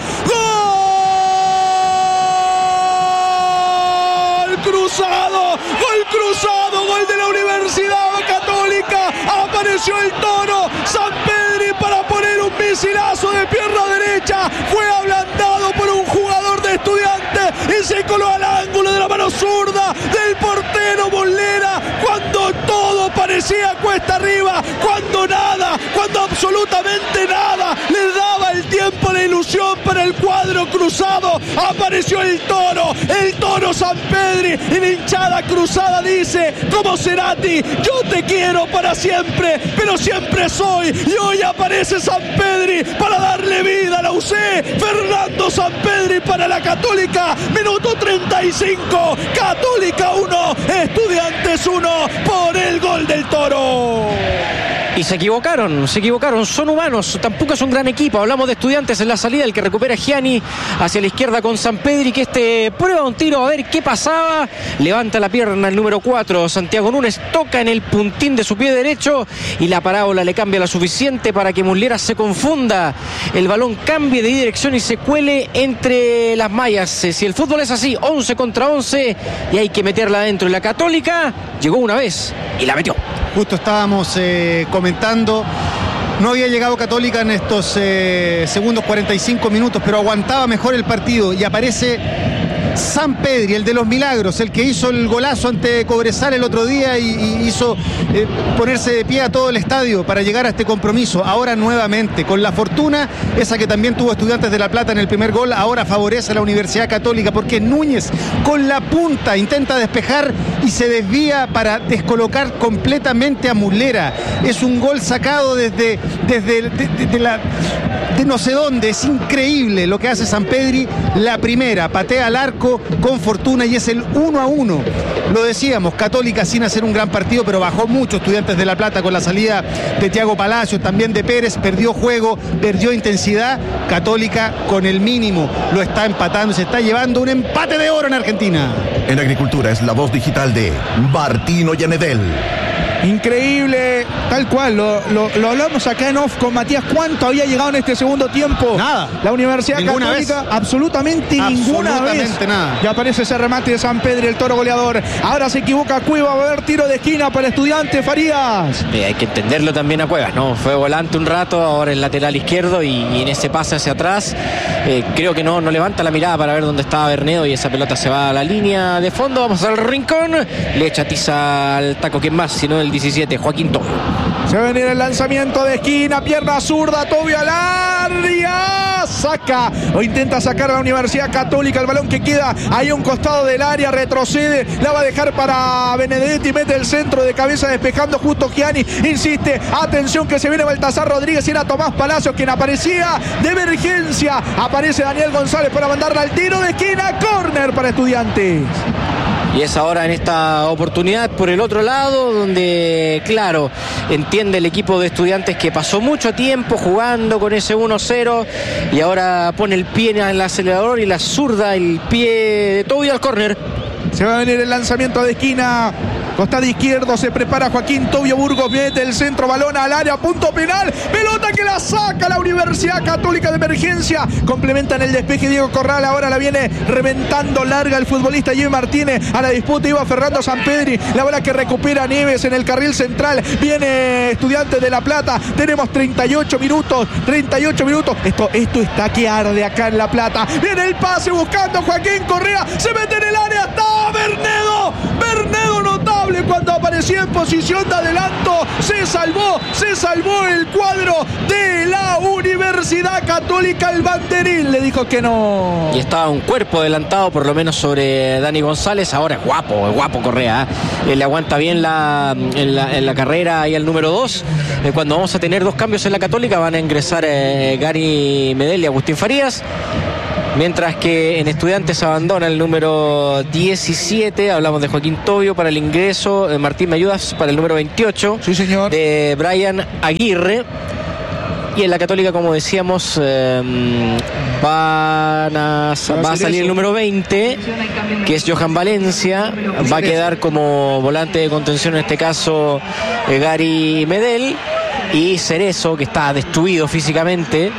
Cruzado, gol de la Universidad Católica. Apareció el Toro Sampedri para poner un misilazo de pierna derecha. Fue ablandado por un jugador de Estudiantes y se coló al ángulo de la mano zurda del portero Mollera. Cuando todo parecía cuesta arriba, cuando absolutamente nada le daba el tiempo, la ilusión para el cuadro cruzado, apareció el Toro Sampedri, y la hinchada cruzada dice como Cerati: yo te quiero para siempre, pero siempre soy. Y hoy aparece Sampedri para darle vida a la UC. Fernando Sampedri para la Católica, minuto 35, Católica 1, Estudiantes 1, por el gol del Toro. Y se equivocaron, son humanos, tampoco es un gran equipo. Hablamos de Estudiantes en la salida, el que recupera Gianni hacia la izquierda con Sampedri, que prueba un tiro a ver qué pasaba, levanta la pierna el número 4, Santiago Núñez, toca en el puntín de su pie derecho y la parábola le cambia lo suficiente para que Muslera se confunda, el balón cambie de dirección y se cuele entre las mallas. Si el fútbol es así, 11 contra 11 y hay que meterla adentro, y la Católica llegó una vez y la metió. Justo estábamos comentando, no había llegado Católica en estos segundos 45 minutos, pero aguantaba mejor el partido y aparece Sampedri, el de los milagros, el que hizo el golazo ante Cobresal el otro día y hizo ponerse de pie a todo el estadio para llegar a este compromiso. Ahora nuevamente, con la fortuna, esa que también tuvo Estudiantes de La Plata en el primer gol, ahora favorece a la Universidad Católica, porque Núñez con la punta intenta despejar y se desvía para descolocar completamente a Muslera. Es un gol sacado desde no sé dónde. Es increíble lo que hace Sampedri. La primera, patea al arco con fortuna y es el 1-1. Lo decíamos, Católica sin hacer un gran partido, pero bajó mucho Estudiantes de La Plata con la salida de Thiago Palacios, también de Pérez, perdió juego, perdió intensidad. Católica con el mínimo lo está empatando, se está llevando un empate de oro en Argentina. En Agricultura es la voz digital de Martino Yanedel. Increíble, tal cual, lo hablamos acá en off con Matías. ¿Cuánto había llegado en este segundo tiempo? Nada. La Universidad Católica, absolutamente ninguna vez. Nada. Y aparece ese remate de Sampedri, el Toro goleador. Ahora se equivoca Cueva, va a haber tiro de esquina para Estudiantes, Farías. Hay que entenderlo también a Cuevas, ¿no? Fue volante un rato, ahora el lateral izquierdo y en ese pase hacia atrás, creo que no levanta la mirada para ver dónde estaba Bernedo y esa pelota se va a la línea de fondo. Vamos al rincón, le echa tiza al taco, ¿quién más? Sino el 17, Joaquín Tobio. Se va a venir el lanzamiento de esquina, pierna zurda, Tobio al área, saca o intenta sacar a la Universidad Católica, el balón que queda ahí a un costado del área, retrocede, la va a dejar para Benedetti, mete el centro de cabeza despejando justo Gianni, insiste, atención que se viene Baltasar Rodríguez y era Tomás Palacios quien aparecía de emergencia, aparece Daniel González para mandarla al tiro de esquina, córner para Estudiantes. Y es ahora en esta oportunidad por el otro lado donde, claro, entiende el equipo de Estudiantes que pasó mucho tiempo jugando con ese 1-0 y ahora pone el pie en el acelerador y la zurda, el pie de Tobio al córner. Se va a venir el lanzamiento de esquina. Costado izquierdo se prepara Joaquín Tobio Burgos, mete el centro, balón al área, punto penal, pelota que la saca la Universidad Católica de emergencia, complementa en el despeje Diego Corral, ahora la viene reventando larga el futbolista Jimmy Martínez, a la disputa iba Fernando Sampedri, la bola que recupera Nieves en el carril central, viene Estudiantes de La Plata, tenemos 38 minutos, esto está que arde acá en La Plata, viene el pase buscando Joaquín Correa, se mete en el área, está Bernedo notable cuando apareció en posición de adelanto, se salvó el cuadro de la Universidad Católica, el banderín le dijo que no. Y estaba un cuerpo adelantado por lo menos sobre Dani González, ahora es guapo Correa, le aguanta bien en la carrera ahí al número 2, cuando vamos a tener 2 cambios en la Católica van a ingresar Gary Medel y Agustín Farías. Mientras que en Estudiantes abandona el número 17, hablamos de Joaquín Tobio para el ingreso, Martín, ¿me ayudas? Para el número 28, sí, señor, de Brian Aguirre. Y en la Católica, como decíamos, va a salir el número 20, que es Johan Valencia, va a quedar como volante de contención en este caso Gary Medel, y Cerezo, que está destruido físicamente,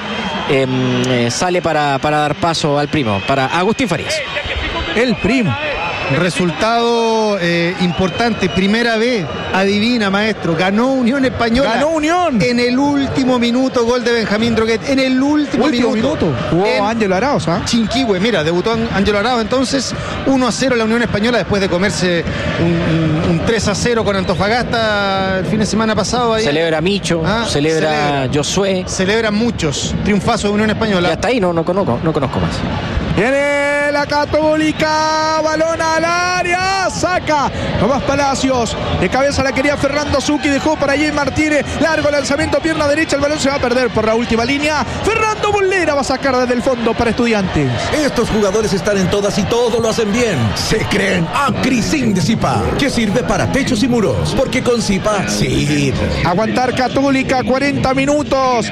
sale para dar paso al primo, para Agustín Farías. El primo. Resultado importante, primera vez, adivina, maestro, ganó Unión Española. Ganó Unión. En el último minuto, gol de Benjamín Droguet. En el último minuto. Jugó Ángelo Arauz, ¿ah? Chinquihue, mira, debutó Ángelo Arauz. Entonces, 1-0 la Unión Española después de comerse un 3-0 con Antofagasta el fin de semana pasado. Ahí. Celebra Micho, celebra Josué. Celebran muchos triunfazos de Unión Española. Y hasta ahí no conozco más. Viene la Católica, balón al área, saca Tomás Palacios, de cabeza la quería Fernando Zucchi, dejó para Jay Martínez, largo lanzamiento, pierna derecha, el balón se va a perder por la última línea, Fernando Muslera va a sacar desde el fondo para Estudiantes. Estos jugadores están en todas y todo lo hacen bien. Se creen Acrisin de Zipa, que sirve para techos y muros, porque con Zipa sirve. Aguantar Católica, 40 minutos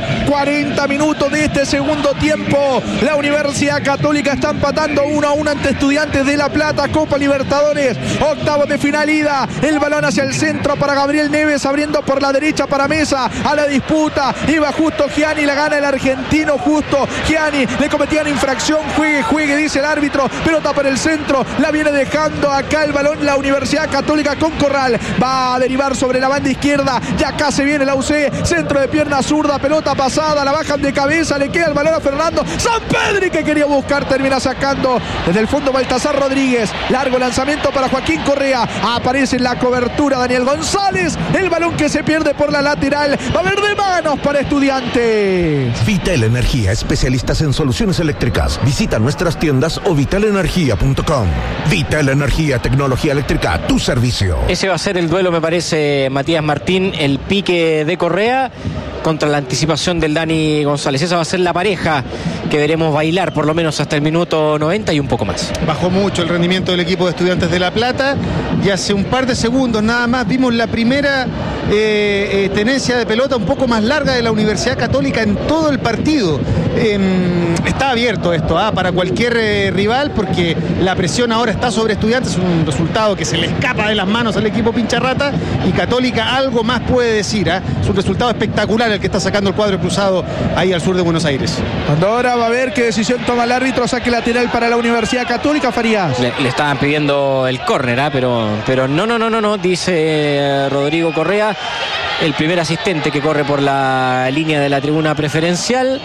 de este segundo tiempo, la Universidad Católica está empatando 1-1 ante Estudiantes de La Plata, Copa Libertadores, octavos de final ida, el balón hacia el centro para Gabriel Neves, abriendo por la derecha para Mesa, a la disputa, iba Justo Gianni, la gana el argentino Justo Gianni, le cometían infracción, juegue, dice el árbitro, pelota por el centro, la viene dejando acá el balón la Universidad Católica con Corral, va a derivar sobre la banda izquierda, ya acá se viene la UC, centro de pierna zurda, pelota pasada, la bajan de cabeza, le queda el balón a Fernando Sampedri, que quería buscar, termina sacando desde el fondo Baltasar Rodríguez, largo lanzamiento para Joaquín Correa, aparece en la cobertura Daniel González, el balón que se pierde por la lateral, va a haber de manos para Estudiantes. Vital Energía, especialistas en soluciones eléctricas. Visita nuestras tiendas o vitalenergia.com. Vital Energía, tecnología eléctrica a tu servicio. Ese va a ser el duelo, me parece, Matías Martín, el pique de Correa contra la anticipación del Dani González. Esa va a ser la pareja que veremos bailar por lo menos hasta el minuto 90 y un poco más. Bajó mucho el rendimiento del equipo de Estudiantes de La Plata y hace un par de segundos nada más vimos la primera tenencia de pelota un poco más larga de la Universidad Católica en todo el partido. Está abierto esto para cualquier rival, porque la presión ahora está sobre Estudiantes, un resultado que se le escapa de las manos al equipo pincharrata, y Católica algo más puede decir. Es un resultado espectacular el que está sacando el cuadro cruzado ahí al sur de Buenos Aires. Cuando ahora va a ver qué decisión toma el árbitro, saque lateral para la Universidad Católica. Farías. Le estaban pidiendo el córner, pero no, dice Rodrigo Correa, el primer asistente que corre por la línea de la tribuna preferencial.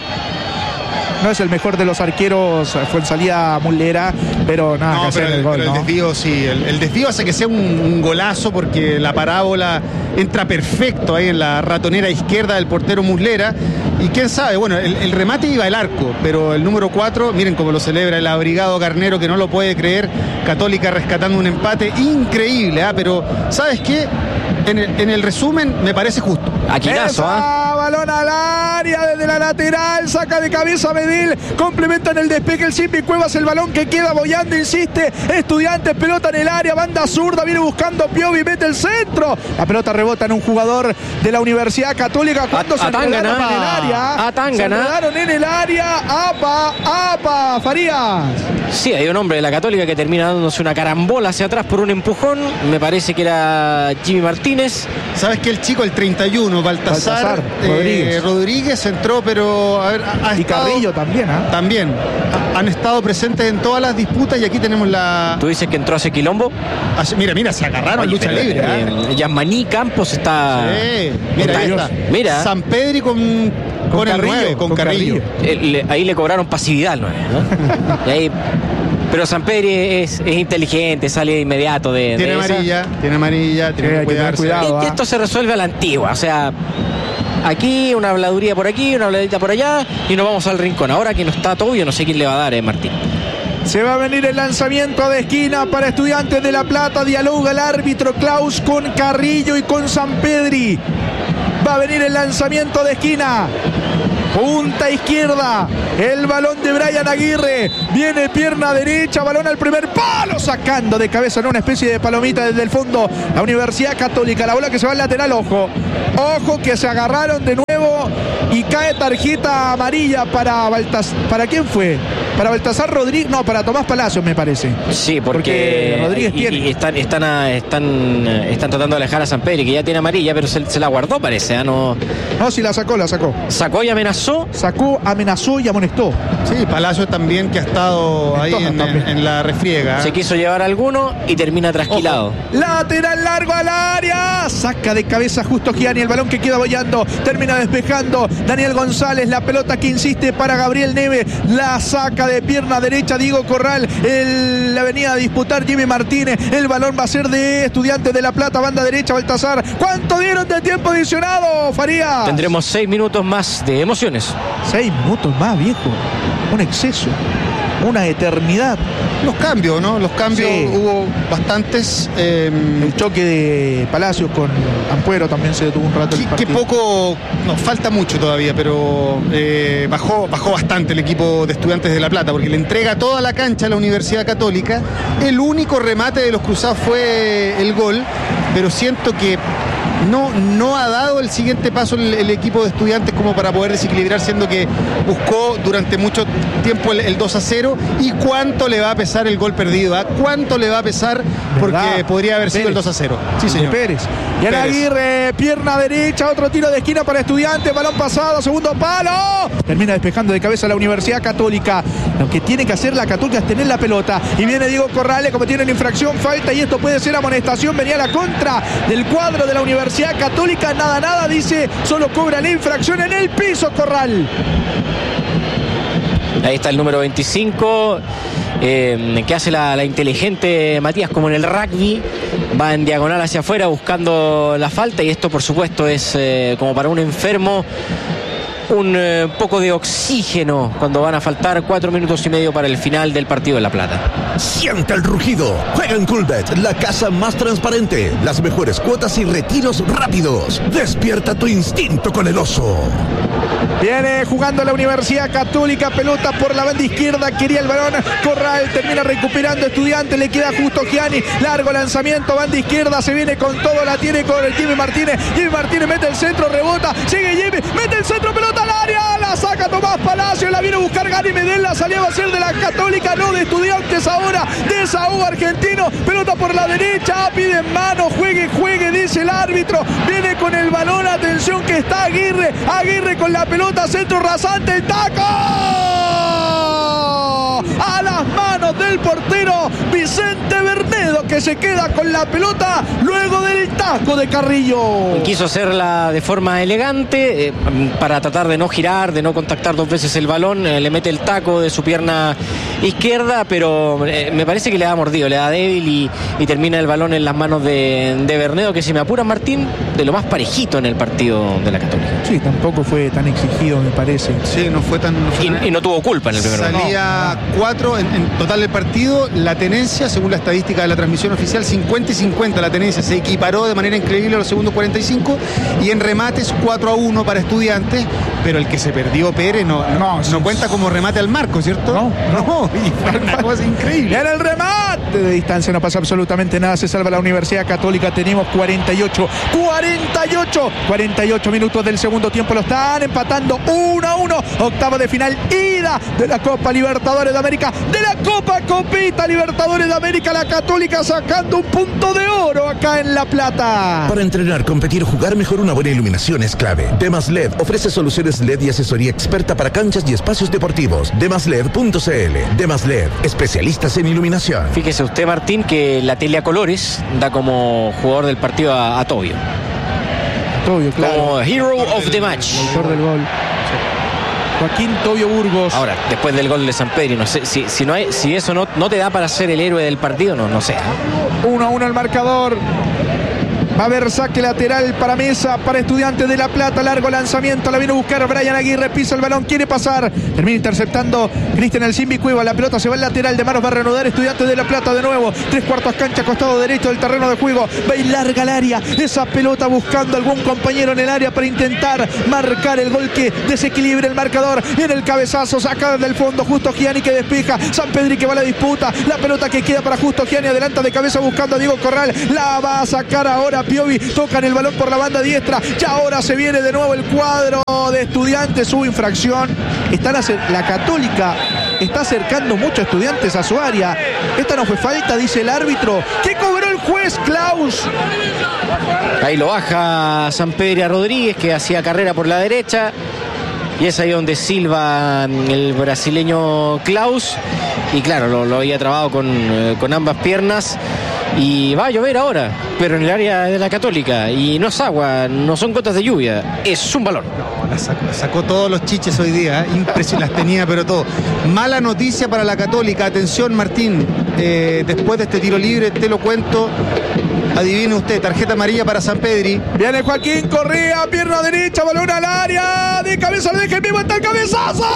No es el mejor de los arqueros, fue en salida Muslera, pero nada que hacer el gol, pero ¿no? El desvío sí, el desvío hace que sea un golazo, porque la parábola entra perfecto ahí en la ratonera izquierda del portero Muslera, y quién sabe, bueno, el remate iba al arco, pero el número 4, miren cómo lo celebra el abrigado Garnero, que no lo puede creer. Católica rescatando un empate increíble, pero ¿sabes qué? En el resumen me parece justo. Aquinazo, balón al área desde la lateral, saca de cabeza Medel, complementa en el despeje el Simpi Cuevas, el balón que queda boyando, insiste Estudiantes, pelota en el área, banda zurda, viene buscando Piovi, mete el centro, la pelota rebota en un jugador de la Universidad Católica cuando se enredaron en el área, Atangana. Se enredaron en el área, apa, Farías. Sí, hay un hombre de la Católica que termina dándose una carambola hacia atrás por un empujón. Me parece que era Jimmy Martínez. ¿Sabes que el chico, el 31, Baltasar Rodríguez entró, pero a ver, y Carrillo también, ¿ah? También. Han estado presentes en todas las disputas y aquí tenemos la... ¿Tú dices que entró hace quilombo? Mira, se agarraron. Oye, lucha libre. Yasmaní Campos está... Sí, mira, ahí está. Mira. San Pedri con el 9, con Carrillo. Ahí le cobraron pasividad al 9, ¿no? Y ahí... Pero San Pedri es inteligente, sale inmediato de tiene amarilla, tiene que cuidarse. Cuidado, y esto se resuelve a la antigua, o sea, aquí una habladuría por aquí, una habladita por allá y nos vamos al rincón. Ahora que no está todo, yo no sé quién le va a dar, Martín. Se va a venir el lanzamiento de esquina para Estudiantes de La Plata. Dialoga el árbitro Klaus con Carrillo y con San Pedri. Va a venir el lanzamiento de esquina. Punta izquierda, el balón de Brian Aguirre, viene pierna derecha, balón al primer palo, sacando de cabeza en una especie de palomita desde el fondo la Universidad Católica, la bola que se va al lateral, ojo que se agarraron de nuevo y cae tarjeta amarilla para Baltasar. ¿Para quién fue? Para Baltasar Rodríguez, no, para Tomás Palacios me parece. Sí, porque Rodríguez tiene. Y están tratando de alejar a San Pedro, que ya tiene amarilla, pero se la guardó, parece, ¿eh? No, sí, la sacó. Sacó y amenazó. Sacó, amenazó y amonestó. Sí, Palacios también, que ha estado ahí en la refriega. Se quiso llevar a alguno y termina trasquilado. Lateral largo al área. Saca de cabeza justo Gianni, el balón que queda boyando. Termina despejando Daniel González. La pelota que insiste para Gabriel Neve. La saca de pierna derecha Diego Corral. La venía a disputar Jimmy Martínez. El balón va a ser de Estudiantes de La Plata. Banda derecha, Baltasar. ¿Cuánto dieron de tiempo adicionado, Farías? Tendremos 6 minutos más de emociones. 6 minutos más, viejo. Un exceso. Una eternidad. Los cambios, ¿no? Los cambios, sí. Hubo bastantes. El choque de Palacios con Ampuero también se detuvo un rato. Que poco, no, falta mucho todavía, pero bajó bastante el equipo de Estudiantes de La Plata, porque le entrega toda la cancha a la Universidad Católica. El único remate de los cruzados fue el gol, pero siento que no ha dado el siguiente paso el equipo de Estudiantes como para poder desequilibrar, siendo que buscó durante mucho tiempo el 2-0. ¿Y cuánto le va a pesar el gol perdido? ¿Cuánto le va a pesar? Porque podría haber sido el 2-0. Sí, señor. Pérez. Y el Aguirre, pierna derecha, otro tiro de esquina para Estudiantes, balón pasado, segundo palo. Termina despejando de cabeza la Universidad Católica. Lo que tiene que hacer la Católica es tener la pelota. Y viene Diego Corrales, cometiendo una infracción, falta, y esto puede ser amonestación. Venía la contra del cuadro de la Universidad Católica, nada, dice, solo cobra la infracción en el piso Corral. Ahí está el número 25, que hace la inteligente Matías, como en el rugby, va en diagonal hacia afuera buscando la falta, y esto por supuesto es como para un enfermo un poco de oxígeno cuando van a faltar 4 minutos y medio para el final del partido de La Plata. Siente el rugido. Juega en Coolbet, la casa más transparente, las mejores cuotas y retiros rápidos. Despierta tu instinto con el oso. Viene jugando la Universidad Católica, pelota por la banda izquierda, quería el balón, Corral termina recuperando Estudiantes, le queda justo Gianni, largo lanzamiento, banda izquierda, se viene con todo, la tiene con el Jimmy Martínez mete el centro, rebota, sigue Jimmy, mete el centro, pelota al área, la saca Tomás Palacios, la viene a buscar Gary Medel, la salida va a ser de la Católica, no de Estudiantes ahora, desahogo Argentino, pelota por la derecha, pide en mano, juegue, dice el árbitro, viene con el balón, atención que está Aguirre con la pelota, centro rasante, el taco a las manos del portero Vicente Bernedo, que se queda con la pelota luego del taco de Carrillo. Quiso hacerla de forma elegante para tratar de no girar, de no contactar 2 veces el balón, le mete el taco de su pierna izquierda, pero me parece que le da mordido, le da débil y termina el balón en las manos de Bernedo, que, si me apura, Martín, de lo más parejito en el partido de la Católica. Sí, tampoco fue tan exigido, me parece. Sí, no fue tan... Y no tuvo culpa en el primer momento. Salía 4 en total del partido. La tenencia, según la estadística de la transmisión oficial, 50 y 50. La tenencia se equiparó de manera increíble a los segundos 45. Y en remates, 4-1 para Estudiantes. Pero el que se perdió, Pérez, no cuenta como remate al marco, ¿cierto? No. Y fue una cosa increíble. Era el remate de distancia, no pasa absolutamente nada, se salva la Universidad Católica. Tenemos 48 minutos del segundo tiempo, lo están empatando 1-1, octavo de final, ida de la Copa Libertadores de América, de la Copita Libertadores de América, la Católica sacando un punto de oro acá en La Plata. Para entrenar, competir, jugar mejor, una buena iluminación es clave. Demas LED ofrece soluciones LED y asesoría experta para canchas y espacios deportivos. Demasled.cl. Demas LED, especialistas en iluminación. Fíjese usted, Martín, que la tele a colores da como jugador del partido a Tobio. Tobio, claro. Como hero of the match. El autor del gol. Joaquín Tobio Burgos. Ahora, después del gol de Sampedri, no sé si eso no te da para ser el héroe del partido, no sé. 1-1 el marcador. Va a haber saque lateral para Mesa, para Estudiantes de La Plata. Largo lanzamiento, la vino a buscar Brian Aguirre, pisa el balón, quiere pasar, termina interceptando Cristian Alcimbi Cueva. La pelota se va al lateral, de manos va a reanudar Estudiantes de La Plata de nuevo. 3/4 cancha, costado derecho del terreno de juego. Va y larga al área, esa pelota buscando algún compañero en el área para intentar marcar el gol que desequilibre el marcador. Viene el cabezazo, saca del fondo Justo Gianni que despeja. Sampedri que va a la disputa, la pelota que queda para Justo Gianni, adelanta de cabeza buscando a Diego Corral. La va a sacar ahora Piovi, tocan el balón por la banda diestra, ya ahora se viene de nuevo el cuadro de Estudiantes. Hubo infracción, la Católica está acercando mucho a Estudiantes a su área. Esta no fue falta, dice el árbitro. ¿Qué cobró el juez, Klaus? Ahí lo baja Sampedri a Rodríguez, que hacía carrera por la derecha, y es ahí donde silba el brasileño Klaus, y claro, lo había trabado con ambas piernas. Y va a llover ahora, pero en el área de la Católica, y no es agua, no son gotas de lluvia, es un balón. No, sacó todos los chiches hoy día, impresionante, las tenía pero todo. Mala noticia para la Católica, atención Martín, después de este tiro libre, te lo cuento, adivine usted, tarjeta amarilla para Sampedri. Viene Joaquín Correa, pierna derecha, balón al área, de cabeza lo deja en vivo, está el cabezazo.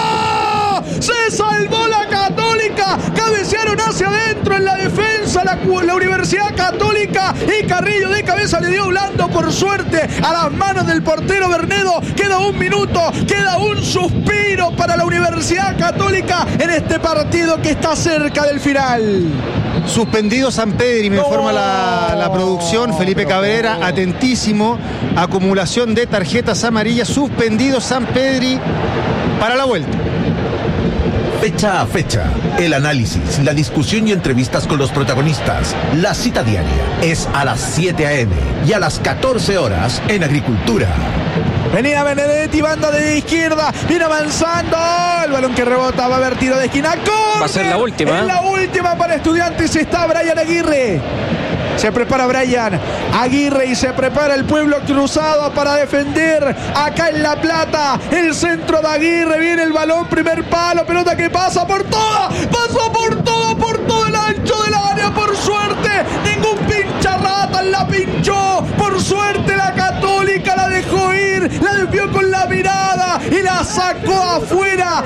Se salvó la Católica, cabecearon hacia adentro en la defensa la Universidad Católica, y Carrillo de cabeza le dio blando, por suerte, a las manos del portero Bernedo. Queda un minuto, queda un suspiro para la Universidad Católica en este partido que está cerca del final. Suspendido Sampedri, me informa la producción, Felipe Cabrera, atentísimo, acumulación de tarjetas amarillas, suspendido Sampedri para la vuelta. Fecha a fecha, el análisis, la discusión y entrevistas con los protagonistas. La cita diaria es a las 7 a.m. y a las 14 horas en Agricultura. Venía Benedetti, banda de izquierda, viene avanzando, el balón que rebota, va a haber tiro de esquina, ¡corner! Va a ser la última. Es la última para Estudiantes, está Brian Aguirre. Se prepara Brian Aguirre y se prepara el pueblo cruzado para defender acá en La Plata. El centro de Aguirre, viene el balón, primer palo, pelota que pasa por toda, pasó por todo el ancho del área, por suerte, ningún pincharrata la pinchó, por suerte la Católica la dejó ir, la desvió con la mirada y la sacó afuera.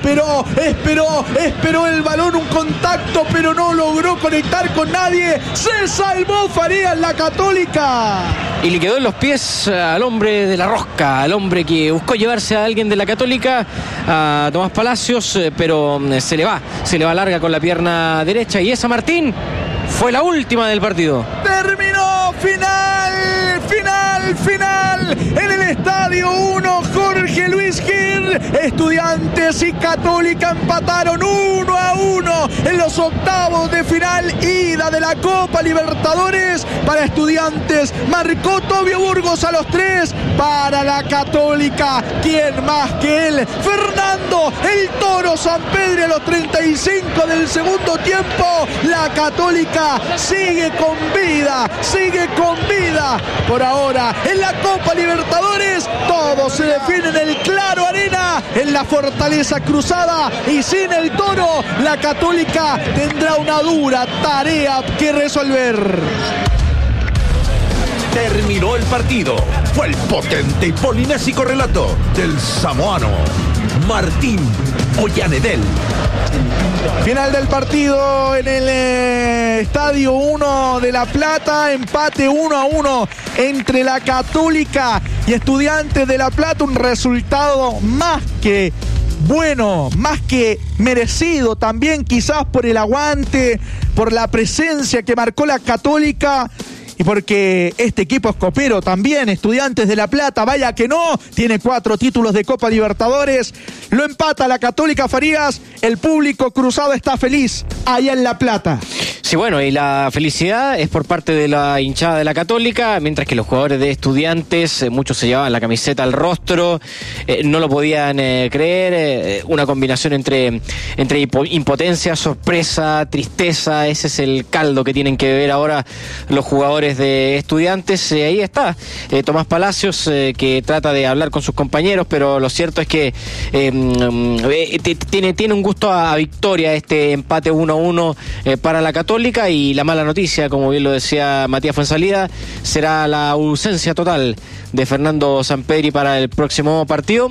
Esperó el balón, un contacto, pero no logró conectar con nadie. Se salvó Farías, la Católica. Y le quedó en los pies al hombre de la rosca, al hombre que buscó llevarse a alguien de la Católica, a Tomás Palacios, pero se le va larga con la pierna derecha. Y esa, Martín, fue la última del partido. Terminó, final en el Estadio 1, Jorge Luis Gil. Estudiantes y Católica empataron 1-1 en los octavos de final, ida de la Copa Libertadores. Para Estudiantes marcó Tobio Burgos a los 3, para la Católica, ¿quién más que él? Fernando el Toro Sampedri a los 35 del segundo tiempo. La Católica sigue con vida. Por ahora en la Copa Libertadores todo se define en el Claro Arena, en la Fortaleza Cruzada, y sin el Toro la Católica tendrá una dura tarea que resolver. Terminó el partido. Fue el potente y polinésico relato del samoano Martín Ollanedel. Final del partido en el Estadio 1 de La Plata, empate 1-1 entre la Católica y Estudiantes de La Plata, un resultado más que bueno, más que merecido también, quizás por el aguante, por la presencia que marcó la Católica. Y porque este equipo es copero también, Estudiantes de La Plata, vaya que no, tiene 4 títulos de Copa Libertadores, lo empata la Católica Farías, el público cruzado está feliz allá en La Plata. Sí, bueno, y la felicidad es por parte de la hinchada de la Católica, mientras que los jugadores de Estudiantes, muchos se llevaban la camiseta al rostro, no lo podían creer, una combinación entre impotencia, sorpresa, tristeza. Ese es el caldo que tienen que beber ahora los jugadores de Estudiantes. Ahí está Tomás Palacios, que trata de hablar con sus compañeros, pero lo cierto es que tiene un gusto a victoria este empate 1-1 para la Católica. Y la mala noticia, como bien lo decía Matías Fuenzalida, será la ausencia total de Fernando Sampedri para el próximo partido.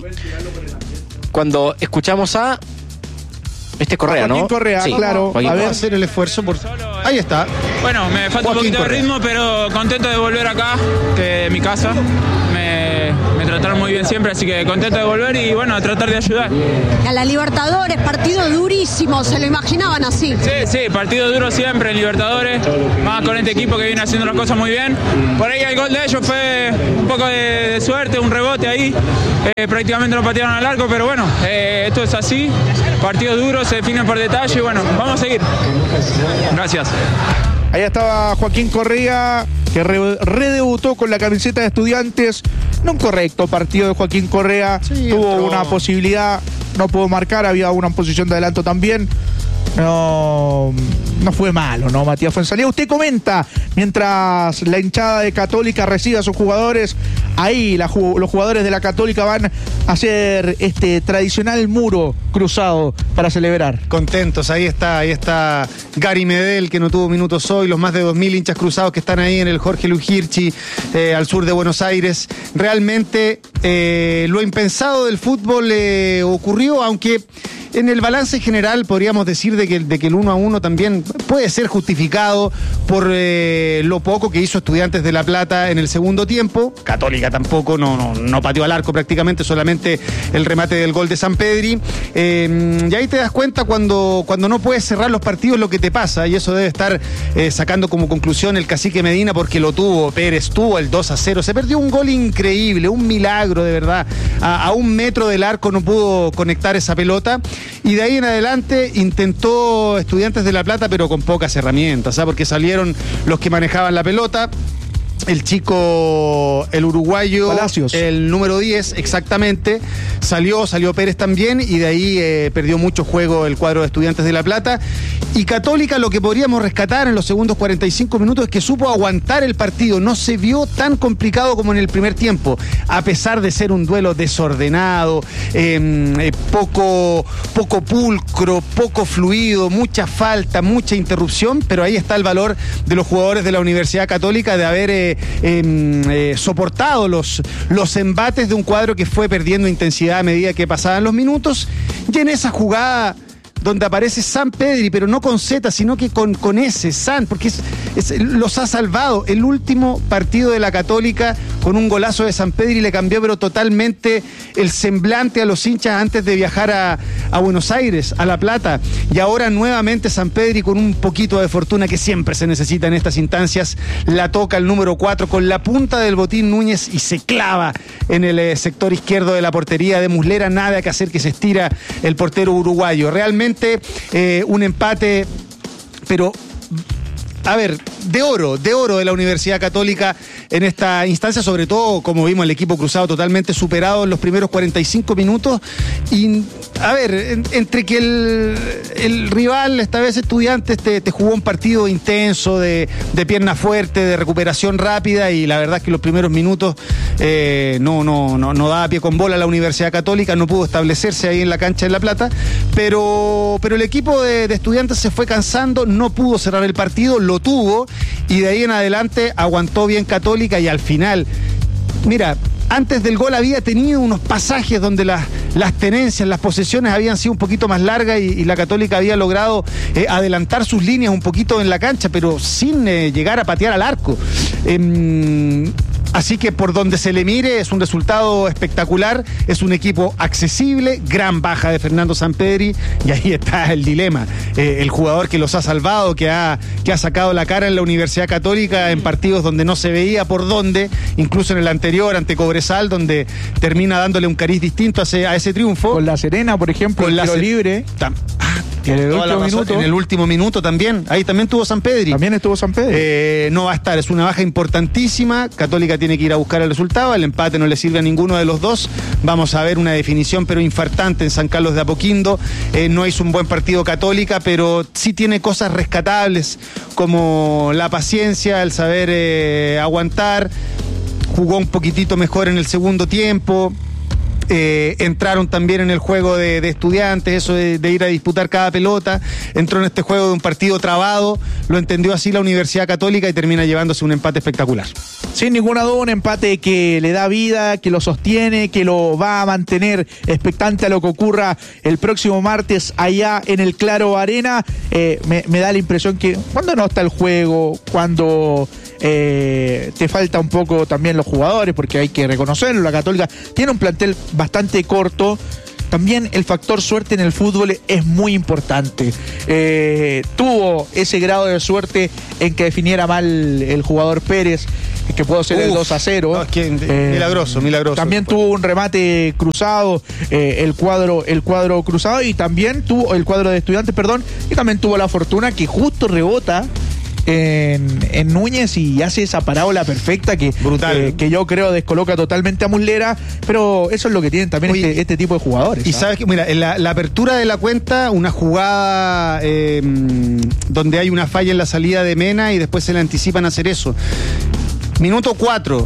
Cuando escuchamos a Correa, ¿no? Correa, sí, claro. A ver, hacer el esfuerzo por... Ahí está. Bueno, me falta un poquito de ritmo, pero contento de volver acá, que mi casa. Me trataron muy bien siempre, así que contento de volver y bueno, tratar de ayudar. A la Libertadores, partido durísimo, ¿se lo imaginaban así? Sí, partido duro siempre en Libertadores, más con este equipo que viene haciendo las cosas muy bien. Por ahí el gol de ellos fue un poco de suerte, un rebote ahí, prácticamente no patearon al arco, pero bueno, esto es así, partidos duros, se definen por detalle y bueno, vamos a seguir. Gracias. Ahí estaba Joaquín Correa, que redebutó con la camiseta de Estudiantes. No un correcto partido de Joaquín Correa. Sí, tuvo una posibilidad, no pudo marcar, había una posición de adelanto también. No fue malo, ¿no? Matías Fuenzalida. Usted comenta, mientras la hinchada de Católica recibe a sus jugadores, ahí los jugadores de la Católica van a hacer este tradicional muro cruzado para celebrar. Contentos, ahí está Gary Medel, que no tuvo minutos hoy, los más de 2.000 hinchas cruzados que están ahí en el Jorge Luis Hirchi, al sur de Buenos Aires. Realmente lo impensado del fútbol ocurrió, aunque en el balance general podríamos decir de que el 1-1 también puede ser justificado por lo poco que hizo Estudiantes de La Plata en el segundo tiempo. Católica tampoco, no pateó al arco prácticamente, solamente el remate del gol de Sampedri. Y ahí te das cuenta cuando no puedes cerrar los partidos lo que te pasa, y eso debe estar sacando como conclusión el cacique Medina, porque lo tuvo, Pérez tuvo el 2-0, se perdió un gol increíble, un milagro de verdad, a 1 metro del arco no pudo conectar esa pelota. Y de ahí en adelante intentó Estudiantes de La Plata, pero con pocas herramientas, ¿sabes? Porque salieron los que manejaban la pelota. El chico, el uruguayo, Palacios, el número 10, exactamente, salió Pérez también, y de ahí perdió mucho juego el cuadro de Estudiantes de La Plata. Y Católica, lo que podríamos rescatar en los segundos 45 minutos es que supo aguantar el partido, no se vio tan complicado como en el primer tiempo, a pesar de ser un duelo desordenado, poco pulcro, poco fluido, mucha falta, mucha interrupción, pero ahí está el valor de los jugadores de la Universidad Católica de haber soportado los embates de un cuadro que fue perdiendo intensidad a medida que pasaban los minutos. Y en esa jugada donde aparece Sampedri, pero no con Z, sino que con S, San, porque los ha salvado. El último partido de la Católica, con un golazo de Sampedri, le cambió pero totalmente el semblante a los hinchas antes de viajar a Buenos Aires, a La Plata. Y ahora nuevamente Sampedri, con un poquito de fortuna que siempre se necesita en estas instancias, la toca el número 4 con la punta del botín Núñez y se clava en el sector izquierdo de la portería de Muslera. Nada que hacer, que se estira el portero uruguayo. Realmente un empate, pero a ver, de oro de la Universidad Católica en esta instancia, sobre todo como vimos el equipo cruzado totalmente superado en los primeros 45 minutos. Y a ver, entre que el rival, esta vez Estudiantes, te jugó un partido intenso, de pierna fuerte, de recuperación rápida, y la verdad es que los primeros minutos no daba pie con bola a la Universidad Católica, no pudo establecerse ahí en la cancha de La Plata, pero el equipo de Estudiantes se fue cansando, no pudo cerrar el partido, lo tuvo, y de ahí en adelante aguantó bien Católica. Y al final, mira, antes del gol había tenido unos pasajes donde las tenencias, las posesiones habían sido un poquito más largas, y la Católica había logrado adelantar sus líneas un poquito en la cancha, pero sin llegar a patear al arco. Así que por donde se le mire es un resultado espectacular, es un equipo accesible, gran baja de Fernando Sampedri, y ahí está el dilema. El jugador que los ha salvado, que ha sacado la cara en la Universidad Católica en partidos donde no se veía por dónde, incluso en el anterior ante Cobresal, donde termina dándole un cariz distinto a ese triunfo. Con La Serena, por ejemplo, el tiro libre. En el último minuto también. Ahí también tuvo Sampedri. También estuvo Sampedri. No va a estar, es una baja importantísima. Católica tiene que ir a buscar el resultado. El empate no le sirve a ninguno de los dos. Vamos a ver una definición, pero infartante en San Carlos de Apoquindo. No hizo un buen partido Católica, pero sí tiene cosas rescatables, como la paciencia, el saber aguantar. Jugó un poquitito mejor en el segundo tiempo. Entraron también en el juego de Estudiantes, eso de ir a disputar cada pelota. Entró en este juego de un partido trabado, lo entendió así la Universidad Católica y termina llevándose un empate espectacular. Sin ninguna duda, un empate que le da vida, que lo sostiene, que lo va a mantener expectante a lo que ocurra el próximo martes allá en el Claro Arena. Me da la impresión que cuando no está el juego, cuando te falta un poco también los jugadores, porque hay que reconocerlo, la Católica tiene un plantel bastante corto. También el factor suerte en el fútbol es muy importante. Tuvo ese grado de suerte en que definiera mal el jugador Pérez, que pudo ser el 2-0. No, es que, milagroso. También tuvo un remate cruzado, el cuadro cruzado, y también tuvo el cuadro de Estudiantes, y también tuvo la fortuna que justo rebota en Núñez y hace esa parábola perfecta que yo creo descoloca totalmente a Muslera, pero eso es lo que tienen también este tipo de jugadores. Y sabes que, mira, en la apertura de la cuenta, una jugada donde hay una falla en la salida de Mena y después se le anticipan a hacer eso. Minuto 4,